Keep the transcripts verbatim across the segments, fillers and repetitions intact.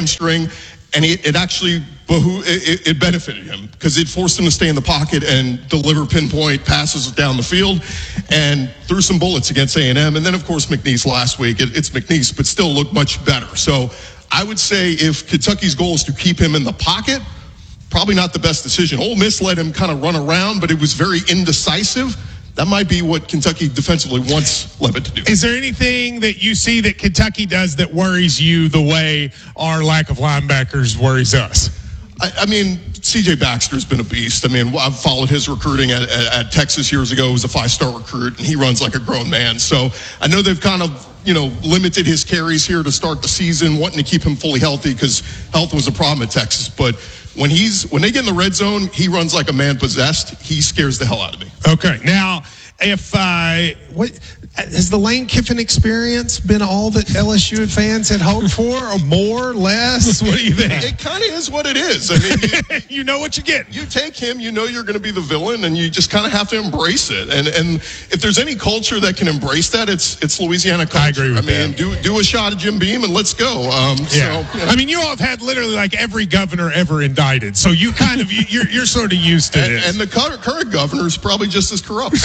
hamstring, and it, it actually behoo- it, it benefited him because it forced him to stay in the pocket and deliver pinpoint passes down the field, and threw some bullets against A and M. And then, of course, McNeese last week. It, it's McNeese, but still looked much better. So I would say if Kentucky's goal is to keep him in the pocket, probably not the best decision. Ole Miss let him kind of run around, but it was very indecisive. That might be what Kentucky defensively wants Levitt to do. Is there anything that you see that Kentucky does that worries you the way our lack of linebackers worries us? I, I mean, C J Baxter's been a beast. I mean, I've followed his recruiting at, at, at Texas years ago. He was a five-star recruit, and he runs like a grown man. So I know they've kind of, you know, limited his carries here to start the season, wanting to keep him fully healthy because health was a problem at Texas. But when he's when they get in the red zone, he runs like a man possessed. He scares the hell out of me. Okay, now if uh, what has the Lane Kiffin experience been all that L S U fans had hoped for, or more, less? What do you think? It kind of is what it is. I mean, you, you know what you get. You take him, you know you're going to be the villain, and you just kind of have to embrace it. And and if there's any culture that can embrace that, it's it's Louisiana culture. I agree with I mean, that. do do a shot at Jim Beam and let's go. Um, Yeah. So, you know. I mean, you all have had literally like every governor ever indicted, so you kind of you, you're you're sort of used to and, this. and the current, current governor is probably just as corrupt.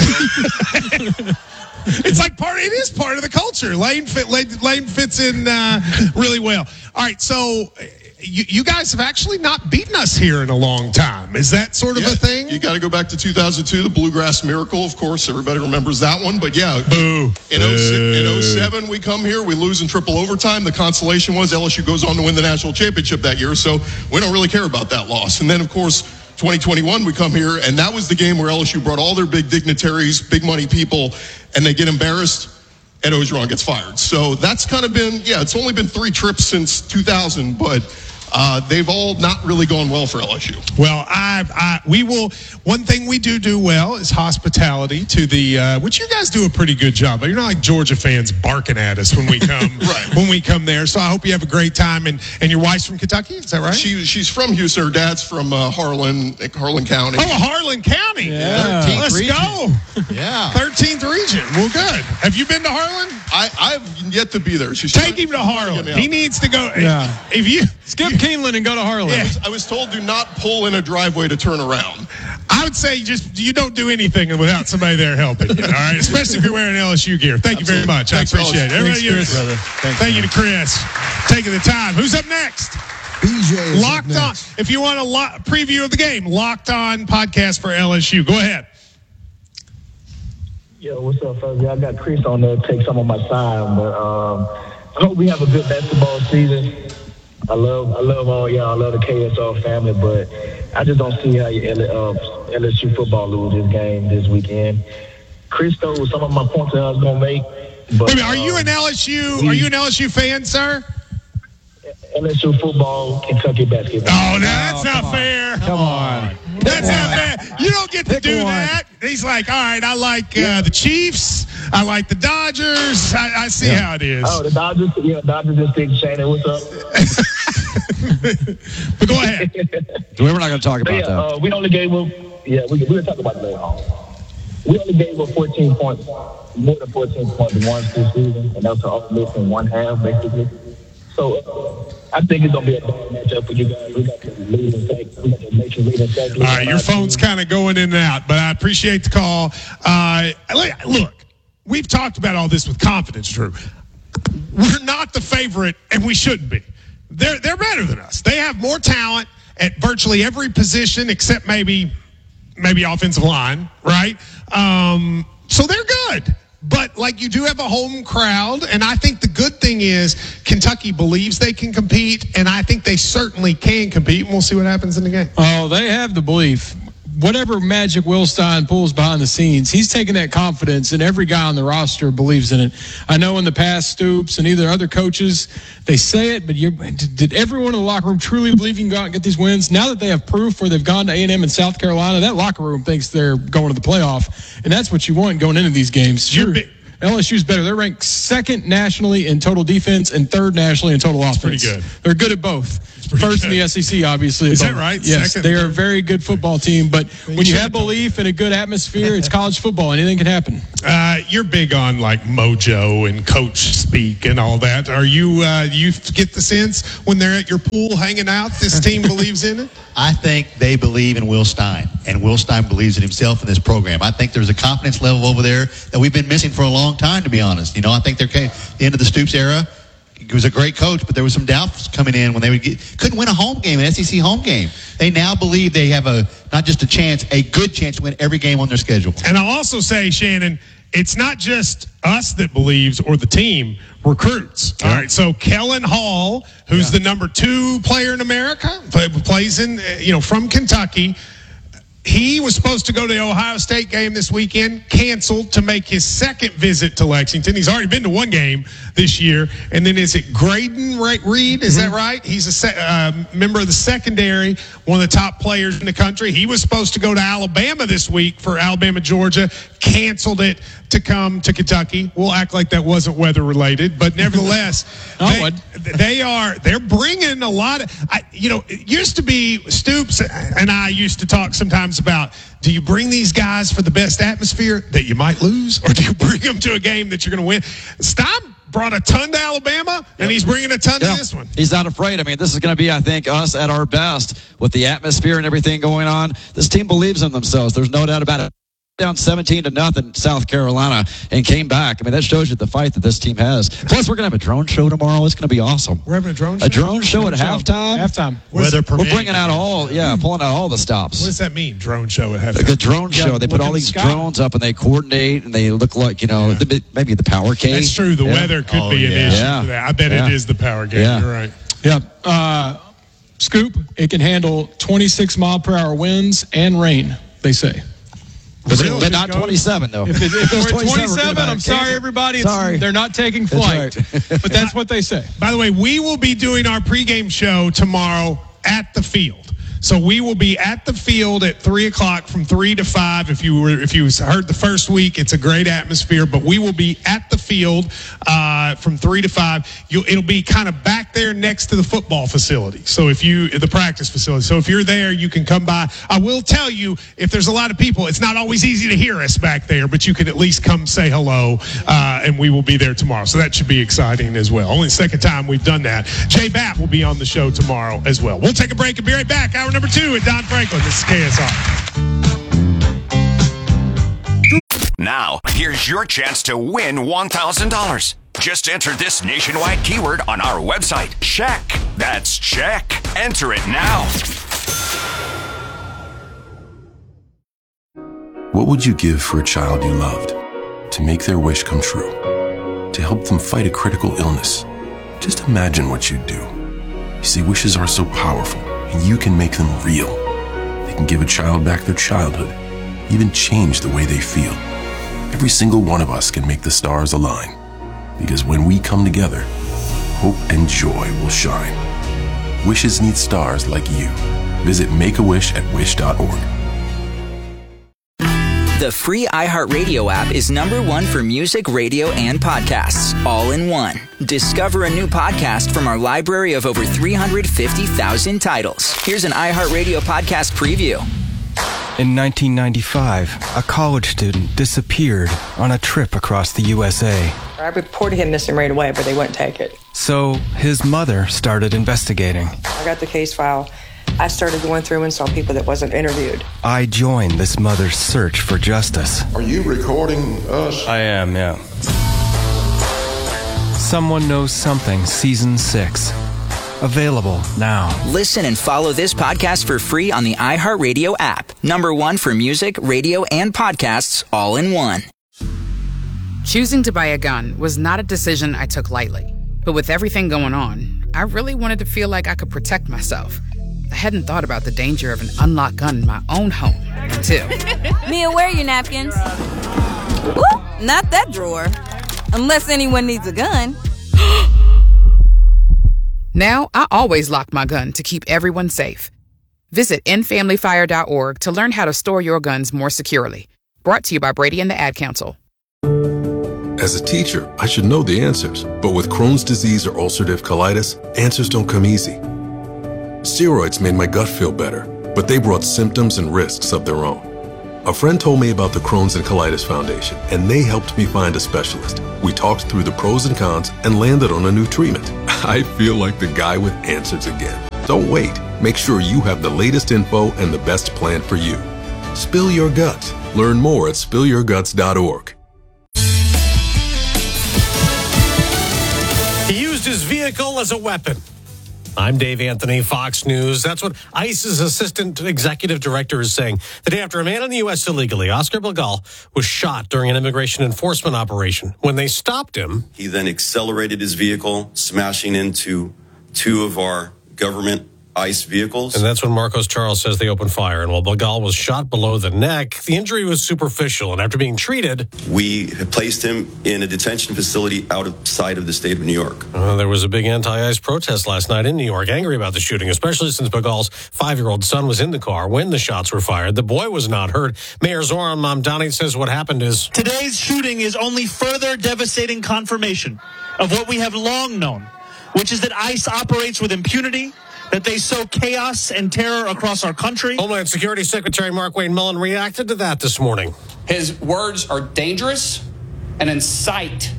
So. It's like part. It is part of the culture. Lane fit. Lane, Lane fits in uh, really well. All right, so you, you guys have actually not beaten us here in a long time. Is that sort of Yeah, a thing? You got to go back to two thousand two, the Bluegrass Miracle. Of course, everybody remembers that one. But yeah, Boo. in oh seven we come here, we lose in triple overtime. The consolation was L S U goes on to win the national championship that year, so we don't really care about that loss. And then, of course, twenty twenty-one we come here, and that was the game where L S U brought all their big dignitaries, big money people, and they get embarrassed. Ed Ogeron gets fired. So that's kind of been, yeah, it's only been three trips since two thousand, but uh, they've all not really gone well for L S U. Well, I, I, we will. One thing we do do well is hospitality to the, uh, which you guys do a pretty good job. But you're not like Georgia fans barking at us when we come, Right. when we come there. So I hope you have a great time. And, and your wife's from Kentucky, is that right? She she's from Houston. Her dad's from uh, Harlan, Harlan County. Oh, Harlan County. Yeah. Let's region. go. Yeah. thirteenth region. Well, good. Have you been to Harlan? I, I've yet to be there. She's Take trying- him to trying Harlan. get me He out. needs to go. Yeah. If you Skip Keeneland and go to Harlan. Yeah. I was told do not pull in a driveway to turn around. I would say just you don't do anything without somebody there helping you. All right, especially if you're wearing L S U gear. Thank you very Absolutely. much. Thanks, I appreciate fellas. it. Everybody, Thanks, give- Chris. Thanks, thank you man. to Chris taking the time. Who's up next? B J is up Locked on. next. If you want a lo- preview of the game, Locked On podcast for L S U. Go ahead. Yo, what's up, fellas? I got Chris on there to take some of my time, but um, I hope we have a good basketball season. I love, I love all y'all. I love the K S R family, but I just don't see how you uh, L S U football lose this game this weekend. Chris stole some of my points that I was gonna make. But, Wait a minute, are you um, an L S U? Are you an L S U fan, sir? L S U football, Kentucky basketball? Oh, no, that's Oh, not come on. fair. Come on. That's not fair. You don't get to Pick do one. that. He's like, all right, I like uh, the Chiefs. I like the Dodgers. I, I see how it is. Oh, the Dodgers, yeah, Dodgers just think Shannon. What's up? But go ahead. We're not going to talk But about yeah, that. uh, we only gave up. Yeah, we we'll talk about it later on. We only gave up fourteen points, more than fourteen points once this season, and that's all miss in one half, basically. So uh, I think it's gonna be a bad matchup for you guys. We got the leading tech. We got the nation leading tech. All right, your phone's kind of going in and out, but I appreciate the call. Uh, look, we've talked about all this with confidence, Drew. We're not the favorite, and we shouldn't be. They're they're better than us. They have more talent at virtually every position except maybe maybe offensive line, right? Um, so they're good. But, like, you do have a home crowd, and I think the good thing is Kentucky believes they can compete, and I think they certainly can compete, and we'll see what happens in the game. Oh, they have the belief. Whatever magic Will Stein pulls behind the scenes, he's taking that confidence, and every guy on the roster believes in it. I know in the past, Stoops and either other coaches, they say it, but you, did everyone in the locker room truly believe you can go out and get these wins? Now that they have proof where they've gone to A and M in South Carolina, that locker room thinks they're going to the playoff, and that's what you want going into these games. Sure. L S U's better. They're ranked second nationally in total defense and third nationally in total offense. pretty good. They're good at both. First in the S E C, obviously. Is that right? Yes, Second? they are a very good football team. But when you have belief in a good atmosphere, it's college football. Anything can happen. Uh, you're big on like mojo and coach speak and all that. Are you? Uh, you get the sense when they're at your pool hanging out, this team believes in it? I think they believe in Will Stein, and Will Stein believes in himself in this program. I think there's a confidence level over there that we've been missing for a long time, to be honest. You know, I think they're at the end of the Stoops era. He was a great coach, but there was some doubts coming in when they would get, couldn't win a home game, an S E C home game. They now believe they have a not just a chance, a good chance to win every game on their schedule. And I'll also say, Shannon, it's not just us that believes or the team recruits. All right. So Kellen Hall, who's yeah. the number two player in America, play, plays in, you know, from Kentucky. He was supposed to go to the Ohio State game this weekend, canceled to make his second visit to Lexington. He's already been to one game this year. And then is it Graydon Reed? Is mm-hmm. that right? He's a se- uh, member of the secondary, one of the top players in the country. He was supposed to go to Alabama this week for Alabama, Georgia, canceled it to come to Kentucky. We'll act like that wasn't weather related, but nevertheless, they, they are, they're bringing a lot of, I, you know, it used to be Stoops and I used to talk sometimes about, do you bring these guys for the best atmosphere that you might lose, or do you bring them to a game that you're going to win? Stein brought a ton to Alabama, and he's bringing a ton yeah. to this one. He's not afraid. I mean, this is going to be, I think, us at our best with the atmosphere and everything going on. This team believes in themselves. There's no doubt about it. Down seventeen to nothing South Carolina and came back. I mean, that shows you the fight that this team has. Plus, we're going to have a drone show tomorrow. It's going to be awesome. We're having a drone show? A drone show drone at show. halftime. Halftime. Weather We're bringing out all, yeah, pulling out all the stops. What does that mean, drone show at halftime? Like a drone yeah, show. They put all these the drones up and they coordinate and they look like, you know, yeah. the, maybe the power cave. That's true. The yeah. weather could oh, be an yeah. issue yeah. for that. I bet yeah. it is the power game. Yeah. You're right. Yeah. Uh, Scoop, it can handle twenty-six mile per hour winds and rain, they say. But, Really? but not twenty-seven, though. If, it, if it were twenty-seven, twenty-seven, I'm sorry, everybody. It's, Sorry. They're not taking flight. That's right. But that's what they say. By the way, we will be doing our pregame show tomorrow at the field. So we will be at the field at three o'clock from three to five. If you were, if you heard the first week, it's a great atmosphere. But we will be at the field uh, from three to five. You'll, it'll be kind of back there next to the football facility. So if you, the practice facility. So if you're there, you can come by. I will tell you, if there's a lot of people, it's not always easy to hear us back there, but you can at least come say hello, uh, and we will be there tomorrow. So that should be exciting as well. Only the second time we've done that. Jay Bapp will be on the show tomorrow as well. We'll take a break and be right back. Hour number two with Don Franklin. This is K S R. Now, here's your chance to win one thousand dollars. Just enter this nationwide keyword on our website. Check. That's check. Enter it now. What would you give for a child you loved? To make their wish come true? To help them fight a critical illness? Just imagine what you'd do. You see, wishes are so powerful, and you can make them real. They can give a child back their childhood, even change the way they feel. Every single one of us can make the stars align, because when we come together, hope and joy will shine. Wishes need stars like you. Visit Make a Wish at wish dot org. The free iHeartRadio app is number one for music, radio, and podcasts, all in one. Discover a new podcast from our library of over three hundred fifty thousand titles. Here's an iHeartRadio podcast preview. In nineteen ninety-five, a college student disappeared on a trip across the U S A. I reported him missing right away, but they wouldn't take it. So his mother started investigating. I got the case file. I started going through and saw people that wasn't interviewed. I joined this mother's search for justice. Are you recording us? I am, yeah. Someone Knows Something, Season six. Available now. Listen and follow this podcast for free on the iHeartRadio app. Number one for music, radio, and podcasts, all in one. Choosing to buy a gun was not a decision I took lightly. But with everything going on, I really wanted to feel like I could protect myself. I hadn't thought about the danger of an unlocked gun in my own home until... Mia, where are your napkins? Ooh, not that drawer. Unless anyone needs a gun. Now, I always lock my gun to keep everyone safe. Visit end family fire dot org to learn how to store your guns more securely. Brought to you by Brady and the Ad Council. As a teacher, I should know the answers. But with Crohn's disease or ulcerative colitis, answers don't come easy. Steroids made my gut feel better, but they brought symptoms and risks of their own. A friend told me about the Crohn's and Colitis Foundation, and they helped me find a specialist. We talked through the pros and cons and landed on a new treatment. I feel like the guy with answers again. Don't wait. Make sure you have the latest info and the best plan for you. Spill your guts. Learn more at spill your guts dot org. He used his vehicle as a weapon. I'm Dave Anthony, Fox News. That's what ICE's assistant executive director is saying. The day after a man in the U S illegally, Oscar Bilgal, was shot during an immigration enforcement operation. When they stopped him, he then accelerated his vehicle, smashing into two of our government ICE vehicles. And that's when Marcos Charles says they opened fire. And while Bilgal was shot below the neck, the injury was superficial. And after being treated, we placed him in a detention facility outside of the state of New York. Uh, there was a big anti-ICE protest last night in New York, angry about the shooting, especially since Bilgal's five-year-old son was in the car when the shots were fired. The boy was not hurt. Mayor Zoran Mamdani says what happened is... Today's shooting is only further devastating confirmation of what we have long known, which is that ICE operates with impunity, that they sow chaos and terror across our country. Homeland Security Secretary Mark Wayne Mullen reacted to that this morning. His words are dangerous and incite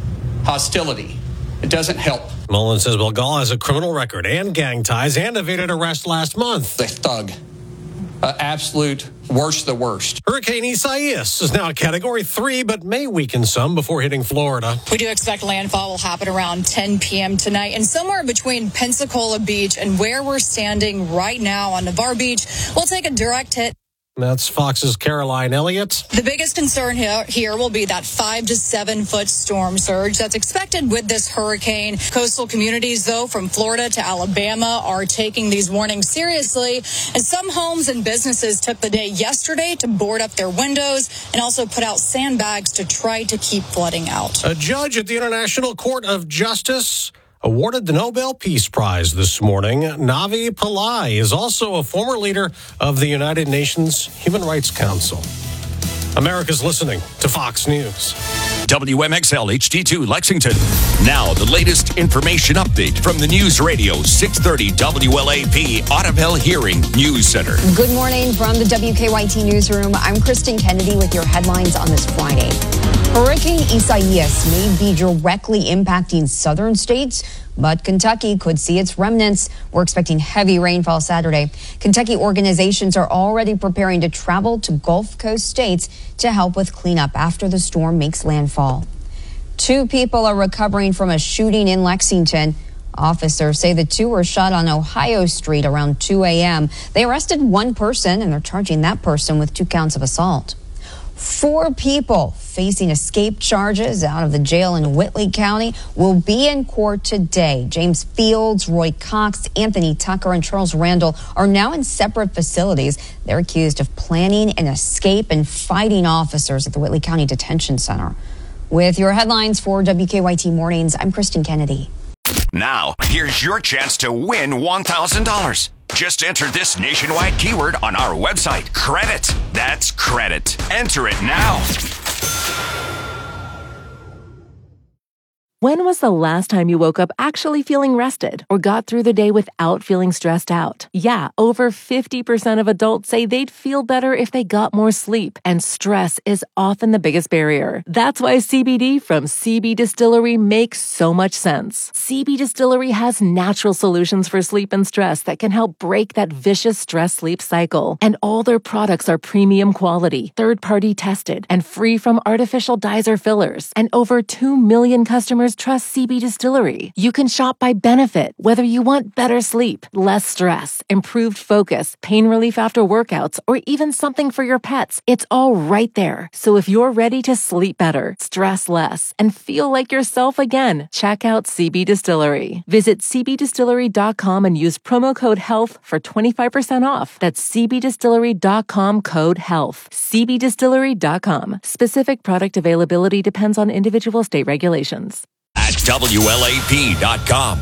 hostility. It doesn't help. Mullen says Bilgal has a criminal record and gang ties and evaded arrest last month. A thug. Uh, absolute worst of the worst. Hurricane Isaias is now a Category three, but may weaken some before hitting Florida. We do expect landfall will happen around ten p.m. tonight, and somewhere between Pensacola Beach and where we're standing right now on Navarre Beach, we'll take a direct hit. That's Fox's Caroline Elliott. The biggest concern here, here will be that five to seven foot storm surge that's expected with this hurricane. Coastal communities, though, from Florida to Alabama are taking these warnings seriously. And some homes and businesses took the day yesterday to board up their windows and also put out sandbags to try to keep flooding out. A judge at the International Court of Justice awarded the Nobel Peace Prize this morning. Navi Pillai is also a former leader of the United Nations Human Rights Council. America's listening to Fox News. W M X L H D two Lexington. Now the latest information update from the News Radio six thirty W L A P Audubon Hearing News Center. Good morning from the W K Y T Newsroom. I'm Kristen Kennedy with your headlines on this Friday. Hurricane Isaias may be directly impacting southern states, but Kentucky could see its remnants. We're expecting heavy rainfall Saturday. Kentucky organizations are already preparing to travel to Gulf Coast states to help with cleanup after the storm makes landfall. Two people are recovering from a shooting in Lexington. Officers say the two were shot on Ohio Street around two a.m. They arrested one person, and they're charging that person with two counts of assault. Four people facing escape charges out of the jail in Whitley County will be in court today. James Fields, Roy Cox, Anthony Tucker, and Charles Randall are now in separate facilities. They're accused of planning an escape and fighting officers at the Whitley County Detention Center. With your headlines for W K Y T Mornings, I'm Kristen Kennedy. Now, here's your chance to win one thousand dollars. Just enter this nationwide keyword on our website. Credit. That's credit. Enter it now. When was the last time you woke up actually feeling rested or got through the day without feeling stressed out? Yeah, over fifty percent of adults say they'd feel better if they got more sleep, and stress is often the biggest barrier. That's why C B D from C B Distillery makes so much sense. C B Distillery has natural solutions for sleep and stress that can help break that vicious stress-sleep cycle. And all their products are premium quality, third-party tested, and free from artificial dyes or fillers. And over two million customers trust C B Distillery. You can shop by benefit, whether you want better sleep, less stress, improved focus, pain relief after workouts, or even something for your pets. It's all right there. So if you're ready to sleep better, stress less, and feel like yourself again, check out C B Distillery. Visit c b distillery dot com and use promo code HEALTH for twenty-five percent off. That's c b distillery dot com code HEALTH. c b distillery dot com. Specific product availability depends on individual state regulations. At W L A P dot com.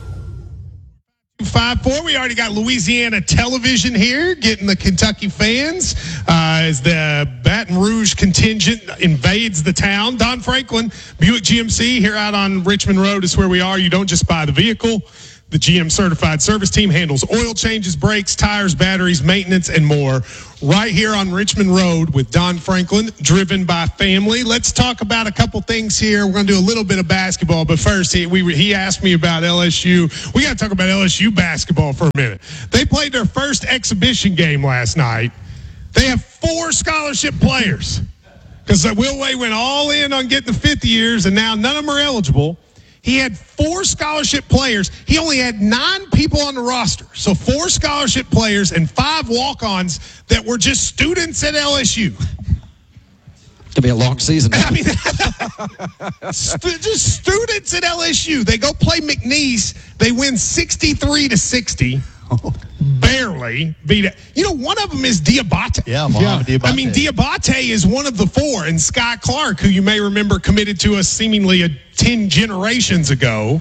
five four, we already got Louisiana television here, getting the Kentucky fans uh, as the Baton Rouge contingent invades the town. Don Franklin, Buick G M C, here out on Richmond Road is where we are. You don't just buy the vehicle. The G M Certified Service Team handles oil changes, brakes, tires, batteries, maintenance, and more. Right here on Richmond Road with Don Franklin, driven by family. Let's talk about a couple things here. We're going to do a little bit of basketball, but first, he, we, he asked me about L S U. We got to talk about L S U basketball for a minute. They played their first exhibition game last night. They have four scholarship players because Will Wade went all in on getting the fifth years, and now none of them are eligible. He had four scholarship players. He only had nine people on the roster. So four scholarship players and five walk-ons that were just students at L S U. It'll be a long season. I mean, st- just students at L S U. They go play McNeese. They win sixty-three to sixty. Barely beat it. You know, one of them is Diabate. Yeah, Mohamed yeah. Diabate. I mean, Diabate is one of the four. And Sky Clark, who you may remember committed to us seemingly a, ten generations ago.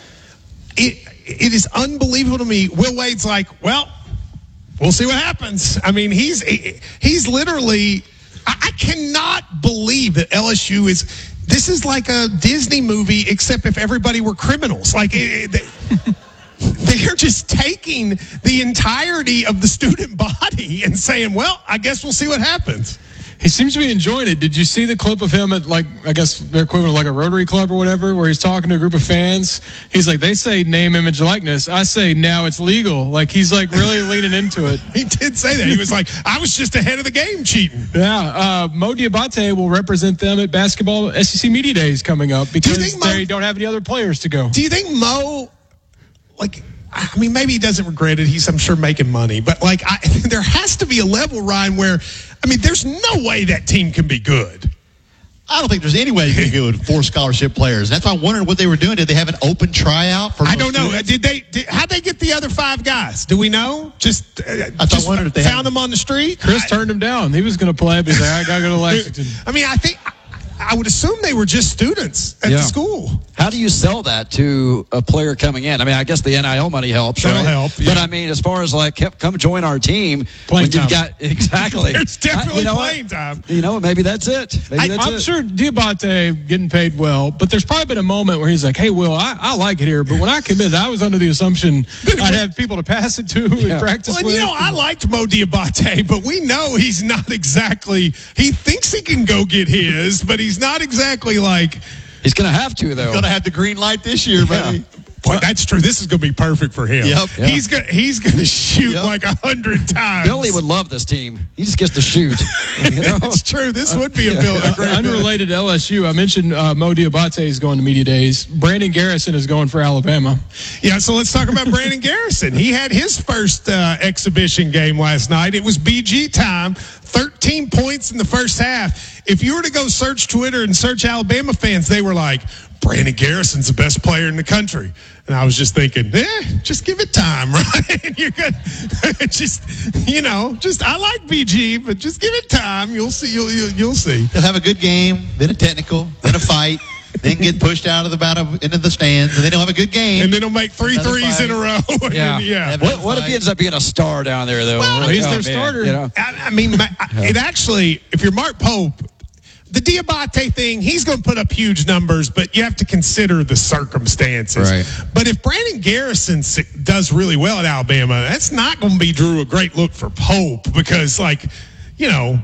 It It is unbelievable to me. Will Wade's like, well, we'll see what happens. I mean, he's he's literally, I, I cannot believe that L S U is, this is like a Disney movie, except if everybody were criminals. Like, it, it, they're just taking the entirety of the student body and saying, well, I guess we'll see what happens. He seems to be enjoying it. Did you see the clip of him at, like, I guess their equivalent of like a Rotary Club or whatever, where he's talking to a group of fans? He's like, they say name, image, likeness. I say now it's legal. Like, he's like really leaning into it. He did say that. He was like, I was just ahead of the game cheating. Yeah. Uh, Mo Diabate will represent them at basketball S E C Media Days coming up because Do you think Mo, they don't have any other players to go. Do you think Mo, like, I mean, maybe he doesn't regret it. He's, I'm sure, making money. But, like, I, there has to be a level, Ryan, where, I mean, there's no way that team can be good. I don't think there's any way you can go with four scholarship players. That's why I'm wondering what they were doing. Did they have an open tryout for? I don't know. Students? Did they? Did, how'd they get the other five guys? Do we know? Just, uh, I just wondered if they found had, them on the street. Chris I, turned him down. He was going to play, but he's like, I got to go to Lexington. I mean, I think I would assume they were just students at yeah. the school. How do you sell that to a player coming in? I mean, I guess the N I L money helps, That'll right? help, yeah. But I mean, as far as like, come join our team, playing when time. you've got exactly. There's definitely I, you know playing what? time. You know, maybe that's it. Maybe I, that's I'm it. sure Diabate getting paid well, but there's probably been a moment where he's like, hey, Will, I, I like it here, but when I committed, I was under the assumption I'd have people to pass it to Yeah. and practice Well, with. you know, I liked Mo Diabate, but we know he's not exactly. He thinks he can go get his, but he's not exactly like. He's going to have to, though. Going to have the green light this year, Yeah. baby. Boy, that's true. This is going to be perfect for him. Yep. Yeah. He's going he's going to shoot Yep. like a hundred times. Billy would love this team. He just gets to shoot. You know? That's true. This would be a, Bill, a great Unrelated to L S U, I mentioned uh, Mo Diabate is going to media days. Brandon Garrison is going for Alabama. Yeah, so let's talk about Brandon Garrison. He had his first uh, exhibition game last night. It was B G time. thirteen points in the first half. If you were to go search Twitter and search Alabama fans, they were like, Brandon Garrison's the best player in the country. And I was just thinking, eh, just give it time, right? You're good. just, you know, just, I like B G, but just give it time. You'll see, you'll, you'll, you'll see. They'll have a good game, then a technical, then a fight, then get pushed out of the battle into the stands, and then they'll have a good game. And then he'll make three Another threes fight. in a row. And Yeah. then, yeah. What, what if he ends up being a star down there, though? Well, he's Oh, their man, starter. You know? I, I mean, it actually, if you're Mark Pope, the Diabate thing, he's going to put up huge numbers, but you have to consider the circumstances. Right. But if Brandon Garrison does really well at Alabama, that's not going to be, Drew, a great look for Pope because, like, you know,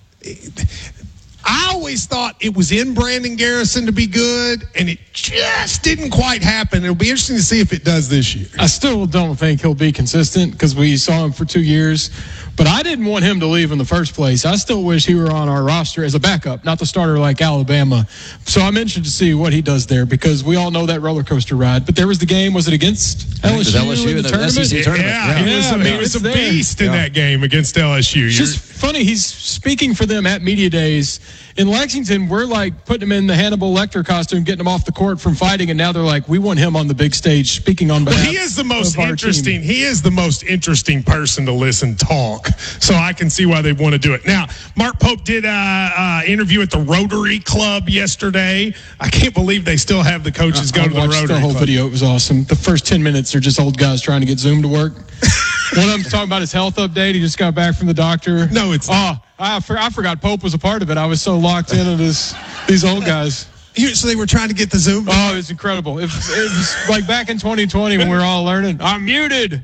I always thought it was in Brandon Garrison to be good, and it just didn't quite happen. It'll be interesting to see if it does this year. I still don't think he'll be consistent because we saw him for two years. But I didn't want him to leave in the first place. I still wish he were on our roster as a backup, not the starter like Alabama. So I'm interested to see what he does there because we all know that roller coaster ride. But there was the game. Was it against L S U, L S U in the, in the tournament? S E C tournament? Yeah, he was, Yeah, I mean, he was it's a there. beast in Yeah. that game against L S U. It's You're- just funny. He's speaking for them at media days. In Lexington, we're like putting him in the Hannibal Lecter costume, getting him off the court from fighting, and now they're like, we want him on the big stage speaking on behalf Well, he is the most of our interesting. team. He is the most interesting person to listen talk. So I can see why they want to do it. Now, Mark Pope did an uh, interview at the Rotary Club yesterday. I can't believe they still have the coaches go I to the watched Rotary the whole Club. video. It was awesome. The first ten minutes are just old guys trying to get Zoom to work. One of them's talking about his health update. He just got back from the doctor. No, it's oh, I, for, I forgot Pope was a part of it. I was so locked into this these old guys. You, so they were trying to get the Zoom? Oh, it was incredible. It was, it was like back in twenty twenty when we were all learning. I'm muted.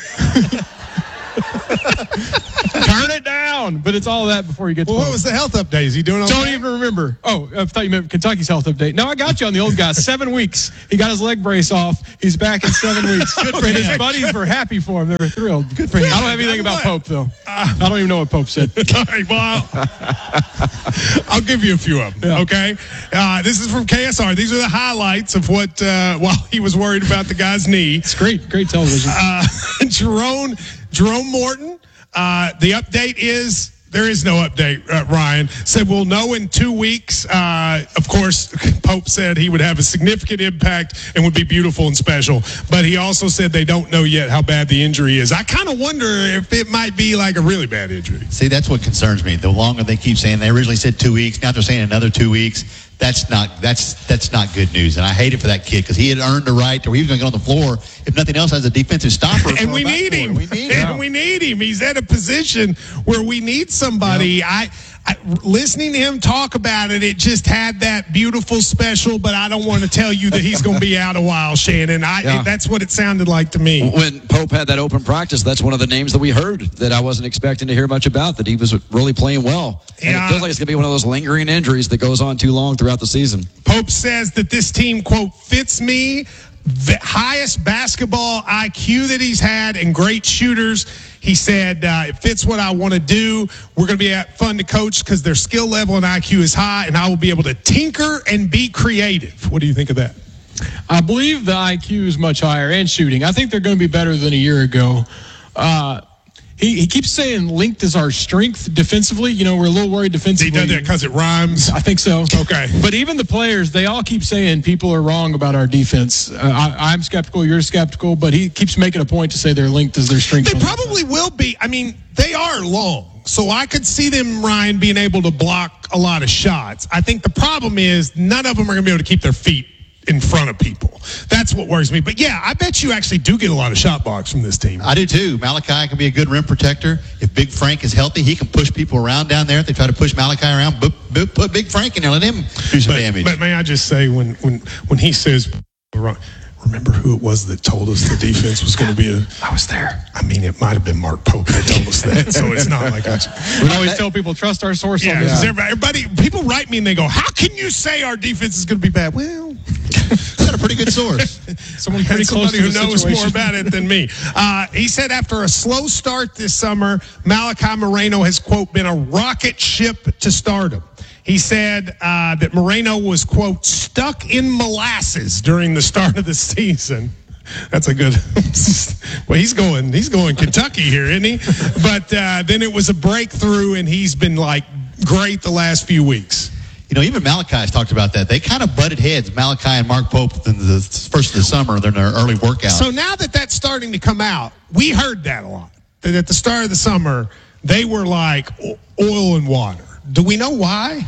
Turn it down. But it's all that before you get to Well, what was the health update? Is he doing okay? Don't even remember. Oh, I thought you meant Kentucky's health update. No, I got you on the old guy. Seven weeks. He got his leg brace off. He's back in seven weeks. Good for him. His buddies were happy for him. They were thrilled. Good for him. I don't have anything about Pope, though. I don't even know what Pope said. All right, well, I'll, I'll give you a few of them, yeah. okay? Uh, this is from K S R. These are the highlights of what, uh, while he was worried about the guy's knee. It's great. Great television. Uh, Jerome, Jerome Morton, uh, the update is... There is no update, uh, Ryan. Said we'll know in two weeks. Uh, of course, Pope said he would have a significant impact and would be beautiful and special. But he also said they don't know yet how bad the injury is. I kind of wonder if it might be like a really bad injury. See, that's what concerns me. The longer they keep saying, they originally said two weeks. Now they're saying another two weeks. That's not that's that's not good news, and I hate it for that kid because he had earned the right, or he was going to get on the floor if nothing else as a defensive stopper. And we need him. We need him. And we need him. He's at a position where we need somebody. Yep. I, I listening to him talk about it, it just had that beautiful special. But I don't want to tell you that he's going to be out a while, Shannon. I yeah. it, that's what it sounded like to me. When Pope had that open practice, that's one of the names that we heard that I wasn't expecting to hear much about. That he was really playing well. And yeah. it feels like it's going to be one of those lingering injuries that goes on too long throughout the season. Pope says that this team, quote, fits me. The highest basketball I Q that he's had and great shooters. He said, uh, it fits what I want to do. We're going to be fun to coach because their skill level and I Q is high, and I will be able to tinker and be creative. What do you think of that? I believe the I Q is much higher and shooting. I think they're going to be better than a year ago. Uh, He, he keeps saying linked is our strength defensively. You know, we're a little worried defensively. He does that because it rhymes? I think so. Okay. But even the players, they all keep saying people are wrong about our defense. Uh, I, I'm skeptical, you're skeptical, but he keeps making a point to say they're linked as their strength. They probably will be. I mean, they are long. So I could see them, Ryan, being able to block a lot of shots. I think the problem is none of them are going to be able to keep their feet in front of people. That's what worries me. But yeah, I bet you actually do get a lot of shot blocks from this team. I do too. Malachi can be a good rim protector. If Big Frank is healthy, he can push people around down there. If they try to push Malachi around, put Big Frank in there, let him do some but, damage. But may I just say, when when when he says, remember who it was that told us the defense was going to be a... I was there. I mean, it might have been Mark Pope that told us that, so it's not like I... We always tell people, trust our sources. Yeah, yeah. Everybody, everybody, people write me and they go, how can you say our defense is going to be bad? Well... got a pretty good source. Someone pretty close who knows situation. more about it than me. Uh, he said after a slow start this summer, Malachi Moreno has, quote, been a rocket ship to stardom. He said uh, that Moreno was, quote, stuck in molasses during the start of the season. That's a good. Well, he's going. He's going Kentucky here, isn't he? But uh, then it was a breakthrough, and he's been like great the last few weeks. You know, even Malachi has talked about that. They kind of butted heads, Malachi and Mark Pope, in the first of the summer. They're in their early workout. So now that that's starting to come out, we heard that a lot. That at the start of the summer, they were like oil and water. Do we know why?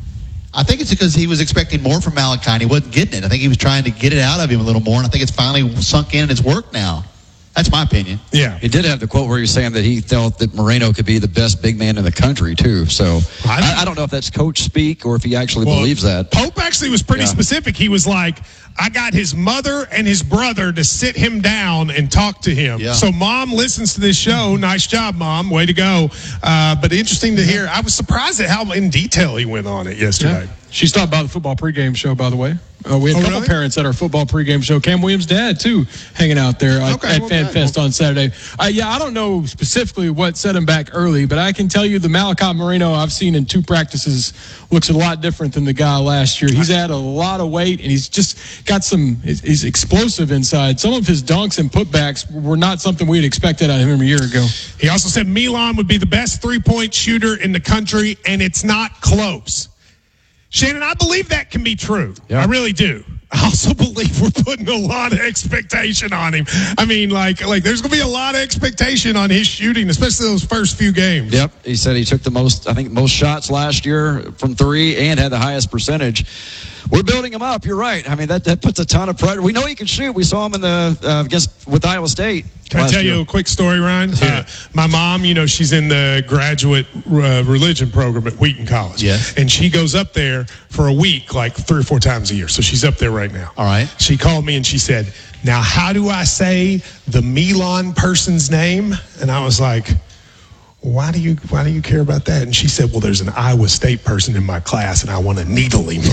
I think it's because he was expecting more from Malachi and he wasn't getting it. I think he was trying to get it out of him a little more, and I think it's finally sunk in and it's worked now. That's my opinion. Yeah. He did have the quote where he was saying that he felt that Moreno could be the best big man in the country, too. So I don't, I, I don't know if that's coach speak or if he actually well, believes that. Pope actually was pretty yeah. specific. He was like, I got his mother and his brother to sit him down and talk to him. Yeah. So Mom listens to this show. Nice job, Mom. Way to go. Uh, but interesting to hear. I was surprised at how in detail he went on it yesterday. Yeah. She stopped by the football pregame show, by the way. Uh, we had oh, a couple really? parents at our football pregame show. Cam Williams' dad, too, hanging out there uh, okay, at well, Fan Fest well. on Saturday. Uh, yeah, I don't know specifically what set him back early, but I can tell you the Malachi Moreno I've seen in two practices looks a lot different than the guy last year. He's had a lot of weight, and he's just got some – he's explosive inside. Some of his dunks and putbacks were not something we had expected out of him a year ago. He also said Milan would be the best three-point shooter in the country, and it's not close. Shannon, I believe that can be true. Yeah. I really do. I also believe we're putting a lot of expectation on him. I mean, like, like there's going to be a lot of expectation on his shooting, especially those first few games. Yep. He said he took the most, I think, most shots last year from three and had the highest percentage. we're building him up. You're right. I mean, that, that puts a ton of pressure. We know he can shoot. We saw him in the uh, against with Iowa State. Can I tell year. you a quick story, Ryan? Uh, my mom, you know, she's in the graduate uh, religion program at Wheaton College. Yes. And she goes up there for a week, like three or four times a year. So she's up there right now. All right. She called me and she said, now, how do I say the Milan person's name? And I was like, why do you why do you care about that? And she said, well, there's an Iowa State person in my class, and I want to needle him.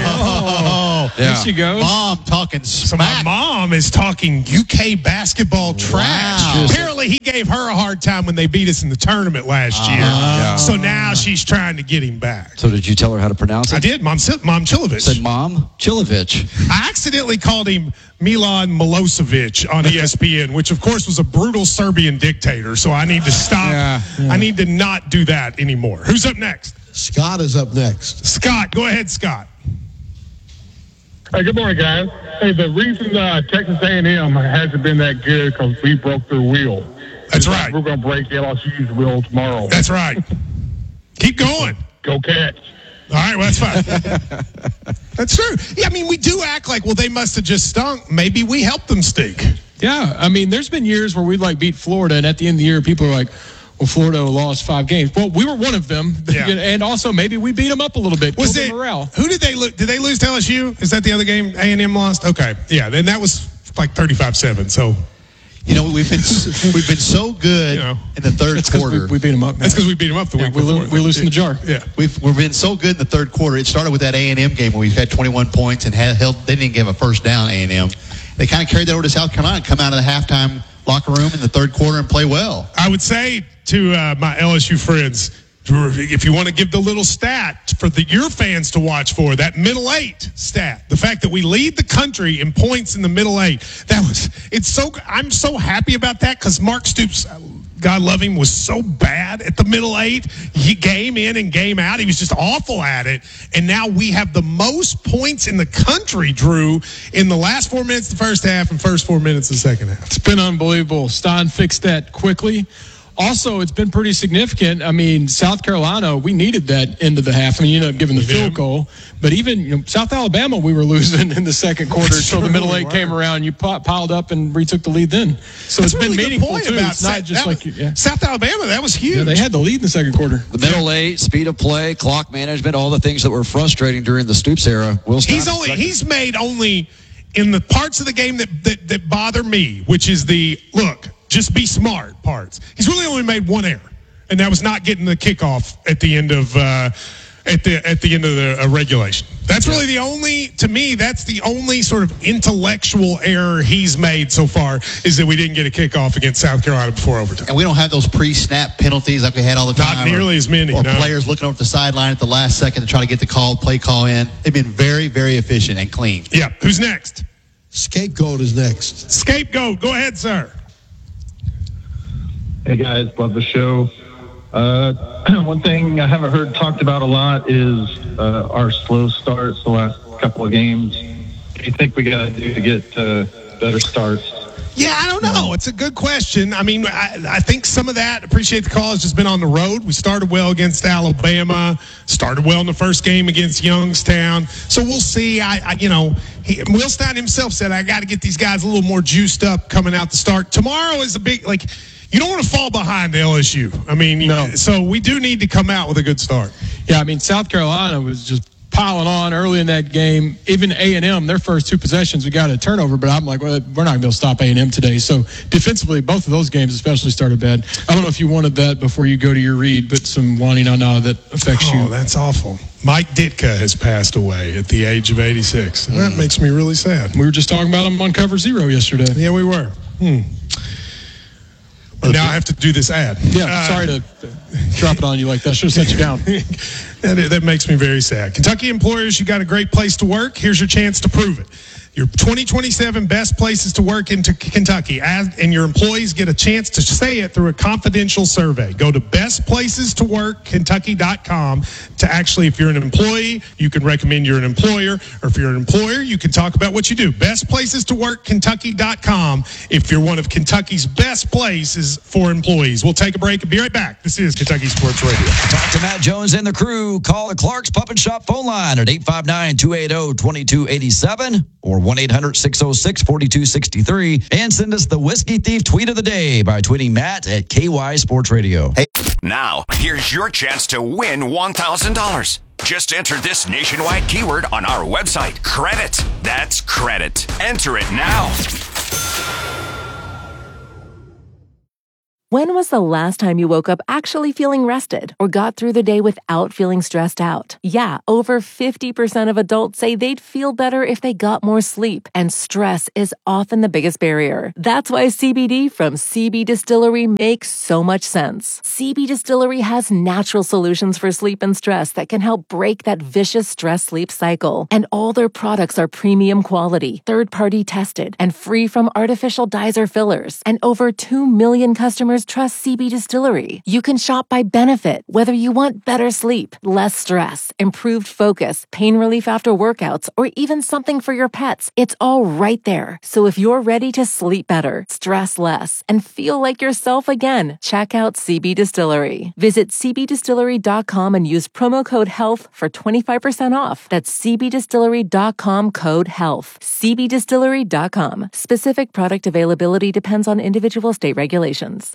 Oh, There she goes. Mom talking So smack. my mom is talking U K basketball trash. Wow. Apparently, he gave her a hard time when they beat us in the tournament last year. yeah. So now she's trying to get him back. So did you tell her how to pronounce it? I did, Mom, Mom Chilovich. Said Mom Chilovich. I accidentally called him Milan Milosevic on E S P N, which of course was a brutal Serbian dictator. So I need to stop. Yeah, yeah. I need to not do that anymore. Who's up next? Scott is up next. Scott, go ahead, Scott. Hey, good morning, guys. Hey, the reason uh, Texas A and M hasn't been that good because we broke their wheel. That's right. We're going to break L S U's wheel tomorrow. That's right. Keep going. Go Cats. All right, well, that's fine. That's true. Yeah, I mean, we do act like, well, they must have just stunk. Maybe we helped them stink. Yeah, I mean, there's been years where we'd like beat Florida, and at the end of the year, people are like, well, Florida lost five games. Well, we were one of them, Yeah. and also maybe we beat them up a little bit. Was killed it their morale. who did they lose? Did they lose to L S U? Is that the other game A and M lost? Okay, yeah. Then that was like thirty-five seven. So You know, we've been we've been so good You know. in the third That's 'cause quarter. we, we beat them up. that's because we beat them up the Yeah, week we, before. lo- we loosened the jar. Yeah. We've we've been so good in the third quarter. It started with that A and M game where we had twenty-one points and had held. They didn't give a first down. A and M. They kind of carried that over to South Carolina and come out of the halftime locker room in the third quarter and play well. I would say to uh, my L S U friends, if you want to give the little stat for the, your fans to watch for, that middle eight stat, the fact that we lead the country in points in the middle eight, that was, it's so, I'm so happy about that because Mark Stoops, God love him, was so bad at the middle eight. He game in and game out. He was just awful at it. And now we have the most points in the country, Drew, in the last four minutes of the first half and first four minutes of the second half. It's been unbelievable. Stein fixed that quickly. Also, it's been pretty significant. I mean, South Carolina, we needed that end of the half. I mean, you ended up giving the field goal. But even you know, South Alabama, we were losing in the second quarter until the middle eight came around. You piled up and retook the lead then. So That's it's a been really good meaningful, point too. about It's not South- just that like, was- yeah. South Alabama, that was huge. Yeah, they had the lead in the second quarter. The middle eight, speed of play, clock management, all the things that were frustrating during the Stoops era. Will Stein He's only he's made only in the parts of the game that, that that bother me, which is the look, just be smart parts. He's really only made one error, and that was not getting the kickoff at the end of uh, at the at the end of the uh, regulation. That's really the only, to me, that's the only sort of intellectual error he's made so far is that we didn't get a kickoff against South Carolina before overtime. And we don't have those pre-snap penalties like we had all the Not time. nearly or, as many, Or no. players looking over at the sideline at the last second to try to get the call, play call in. They've been very, very efficient and clean. Yeah. Who's next? Scapegoat is next. Scapegoat. Go ahead, sir. Hey, guys. Love the show. Uh, one thing I haven't heard talked about a lot is uh, our slow starts the last couple of games. What do you think we got to do to get uh, better starts? Yeah, I don't know. It's a good question. I mean, I, I think some of that, appreciate the call, has just been on the road. We started well against Alabama, started well in the first game against Youngstown. So we'll see. I, I you know, he, Will Stein himself said, I got to get these guys a little more juiced up coming out the start. Tomorrow is a big, like, you don't want to fall behind L S U. I mean, you No. know, so we do need to come out with a good start. Yeah, I mean, South Carolina was just piling on early in that game. Even A and M, their first two possessions, we got a turnover, but I'm like, well, we're not going to be able to stop A and M today. So defensively, both of those games especially started bad. I don't know if you wanted that before you go to your read, but some Wani Nana that affects Oh, you. that's awful. Mike Ditka has passed away at the age of eighty-six. And that makes me really sad. We were just talking about him on Cover Zero yesterday. Yeah, we were. Hmm. And now I have to do this ad. Yeah, Uh, sorry to drop it on you like that. Should have sent you down. that, that makes me very sad. Kentucky employers, you got a great place to work. Here's your chance to prove it. your twenty twenty-seven best places to work in Kentucky, as, and your employees get a chance to say it through a confidential survey. Go to best places to work kentucky dot com to actually, if you're an employee, you can recommend you're an employer, or if you're an employer, you can talk about what you do. best places to work kentucky dot com if you're one of Kentucky's best places for employees. We'll take a break and be right back. This is Kentucky Sports Radio. Talk to Matt Jones and the crew. Call the Clark's Pup and Shop phone line at eight five nine, two eight zero, two two eight seven or one eight hundred, six oh six, four two six three, and send us the Whiskey Thief tweet of the day by tweeting Matt at K Y Sports Radio. Hey. Now, here's your chance to win one thousand dollars. Just enter this nationwide keyword on our website. Credit. That's credit. Enter it now. When was the last time you woke up actually feeling rested or got through the day without feeling stressed out? Yeah, over fifty percent of adults say they'd feel better if they got more sleep, and stress is often the biggest barrier. That's why C B D from C B Distillery makes so much sense. C B Distillery has natural solutions for sleep and stress that can help break that vicious stress-sleep cycle. And all their products are premium quality, third-party tested, and free from artificial dyes or fillers. And over two million customers trust C B Distillery. You can shop by benefit, whether you want better sleep, less stress, improved focus, pain relief after workouts, or even something for your pets. It's all right there. So if you're ready to sleep better, stress less, and feel like yourself again, check out C B Distillery. Visit c b distillery dot com and use promo code HEALTH for twenty-five percent off. That's c b distillery dot com code HEALTH. c b distillery dot com. Specific product availability depends on individual state regulations.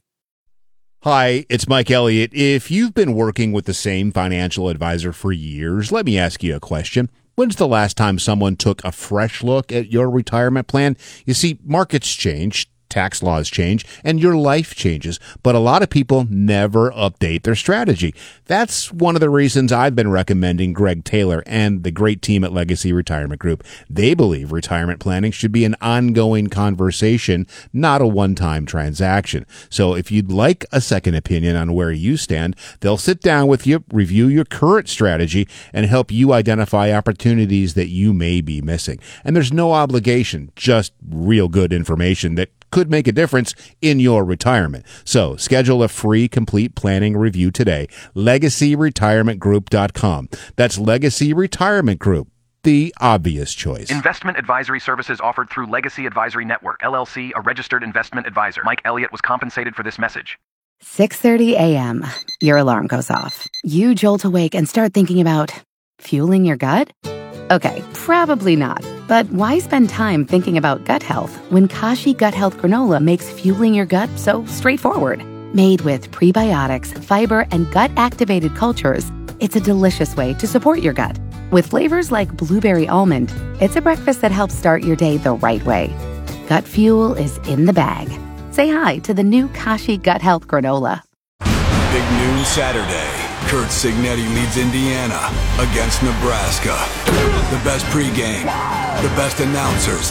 Hi, it's Mike Elliott. If you've been working with the same financial advisor for years, let me ask you a question. When's the last time someone took a fresh look at your retirement plan? You see, markets change, tax laws change, and your life changes, but a lot of people never update their strategy. That's one of the reasons I've been recommending Greg Taylor and the great team at Legacy Retirement Group. They believe retirement planning should be an ongoing conversation, not a one-time transaction. So if you'd like a second opinion on where you stand, they'll sit down with you, review your current strategy, and help you identify opportunities that you may be missing. And there's no obligation, just real good information that could make a difference in your retirement. So schedule a free complete planning review today. legacy retirement group dot com. That's Legacy Retirement Group, the obvious choice. Investment advisory services offered through Legacy Advisory Network, L L C, a registered investment advisor. Mike Elliott was compensated for this message. six thirty a.m. Your alarm goes off. You jolt awake and start thinking about fueling your gut? Okay, probably not. But why spend time thinking about gut health when Kashi Gut Health Granola makes fueling your gut so straightforward? Made with prebiotics, fiber, and gut-activated cultures, it's a delicious way to support your gut. With flavors like blueberry almond, it's a breakfast that helps start your day the right way. Gut fuel is in the bag. Say hi to the new Kashi Gut Health Granola. Big noon Saturday. Kurt Signetti leads Indiana against Nebraska. The best pregame, the best announcers.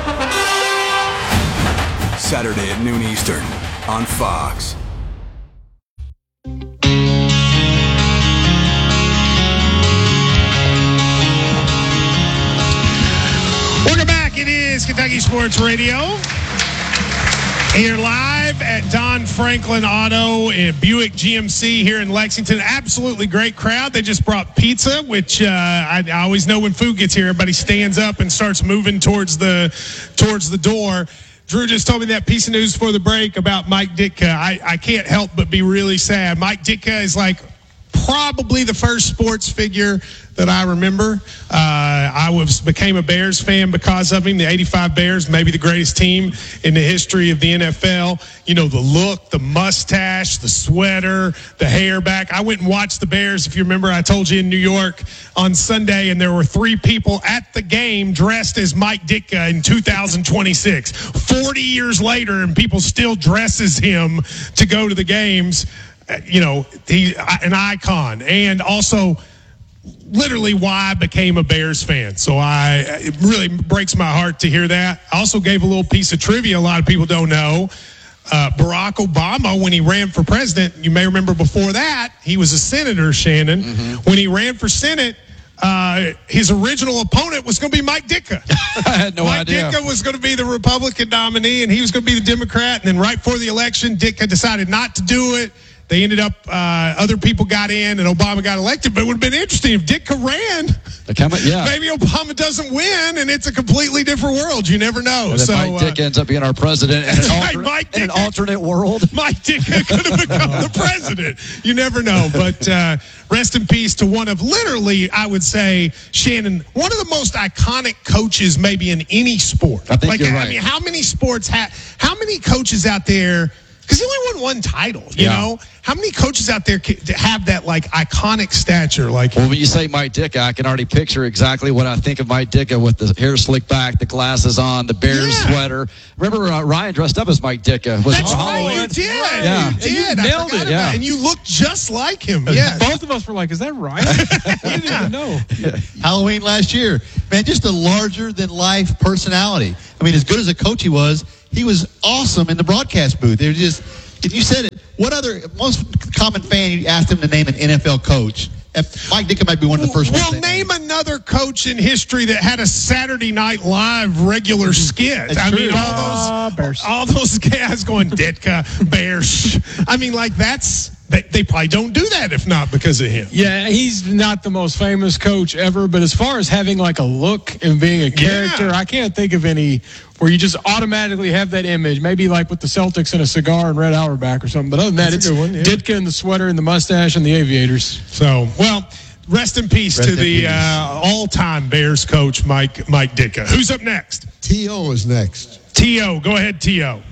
Saturday at noon Eastern on Fox. Welcome back. It is Kentucky Sports Radio. Here live at Don Franklin Auto and Buick G M C here in Lexington. Absolutely great crowd. They just brought pizza, which uh, I, I always know when food gets here, everybody stands up and starts moving towards the towards the door. Drew just told me that piece of news for the break about Mike Ditka. I, I can't help but be really sad. Mike Ditka is like probably the first sports figure that I remember. Uh, I was became a Bears fan because of him. The eighty-five Bears, maybe the greatest team in the history of the N F L. You know, the look, the mustache, the sweater, the hair back. I went and watched the Bears, if you remember, I told you, in New York on Sunday, and there were three people at the game dressed as Mike Ditka in two thousand twenty-six. forty years later, and people still dress as him to go to the games. You know, he's an icon, and also literally why I became a Bears fan. So I, it really breaks my heart to hear that. I also gave a little piece of trivia a lot of people don't know. Uh, Barack Obama, when he ran for president, you may remember before that, he was a senator, Shannon. Mm-hmm. When he ran for Senate, uh, his original opponent was going to be Mike Ditka. I had no Mike idea. Ditka was going to be the Republican nominee, and he was going to be the Democrat. And then right before the election, Ditka decided not to do it. They ended up, uh, other people got in, and Obama got elected. But it would have been interesting if Ditka ran. Yeah. Maybe Obama doesn't win, and it's a completely different world. You never know. And then so Mike Ditka uh, ends up being our president in an, right, alter- Mike in an Ditka. alternate world. Mike Ditka could have become the president. You never know. But uh, rest in peace to one of literally, I would say, Shannon, one of the most iconic coaches maybe in any sport. I think like, you're I right. mean, how many sports have, how many coaches out there, because he only won one title, you Yeah. know? How many coaches out there ca- have that, like, iconic stature? Like, Well, when you say Mike Ditka, I can already picture exactly what I think of Mike Ditka with the hair slicked back, the glasses on, the Bears Yeah. sweater. Remember uh, Ryan dressed up as Mike Ditka? Was that's it right, Halloween? you did. Yeah. You did. And you I nailed forgot it, about yeah. And you look just like him. Yeah. Both of us were like, is that right? We didn't even know. Halloween last year. Man, just a larger-than-life personality. I mean, as good as a coach he was, he was awesome in the broadcast booth. They were just, if you said it, what other, most common fan, you asked him to name an N F L coach. If Mike Ditka might be one of the first ones. Well, they name named. another coach in history that had a Saturday Night Live regular skit. That's I true. mean, all Uh, those, Bears. all those guys going Ditka, Bears. I mean, like that's they, they probably don't do that if not because of him. Yeah, he's not the most famous coach ever, but as far as having like a look and being a character, Yeah. I can't think of any where you just automatically have that image. Maybe like with the Celtics and a cigar and Red Auerbach or something. But other than that, That's it's a good one, yeah. Ditka and the sweater and the mustache and the aviators. So, well, rest in peace Rest to in the peace. uh, all-time Bears coach, Mike Mike Ditka. Who's up next? T O is next. T O. Go ahead, T O.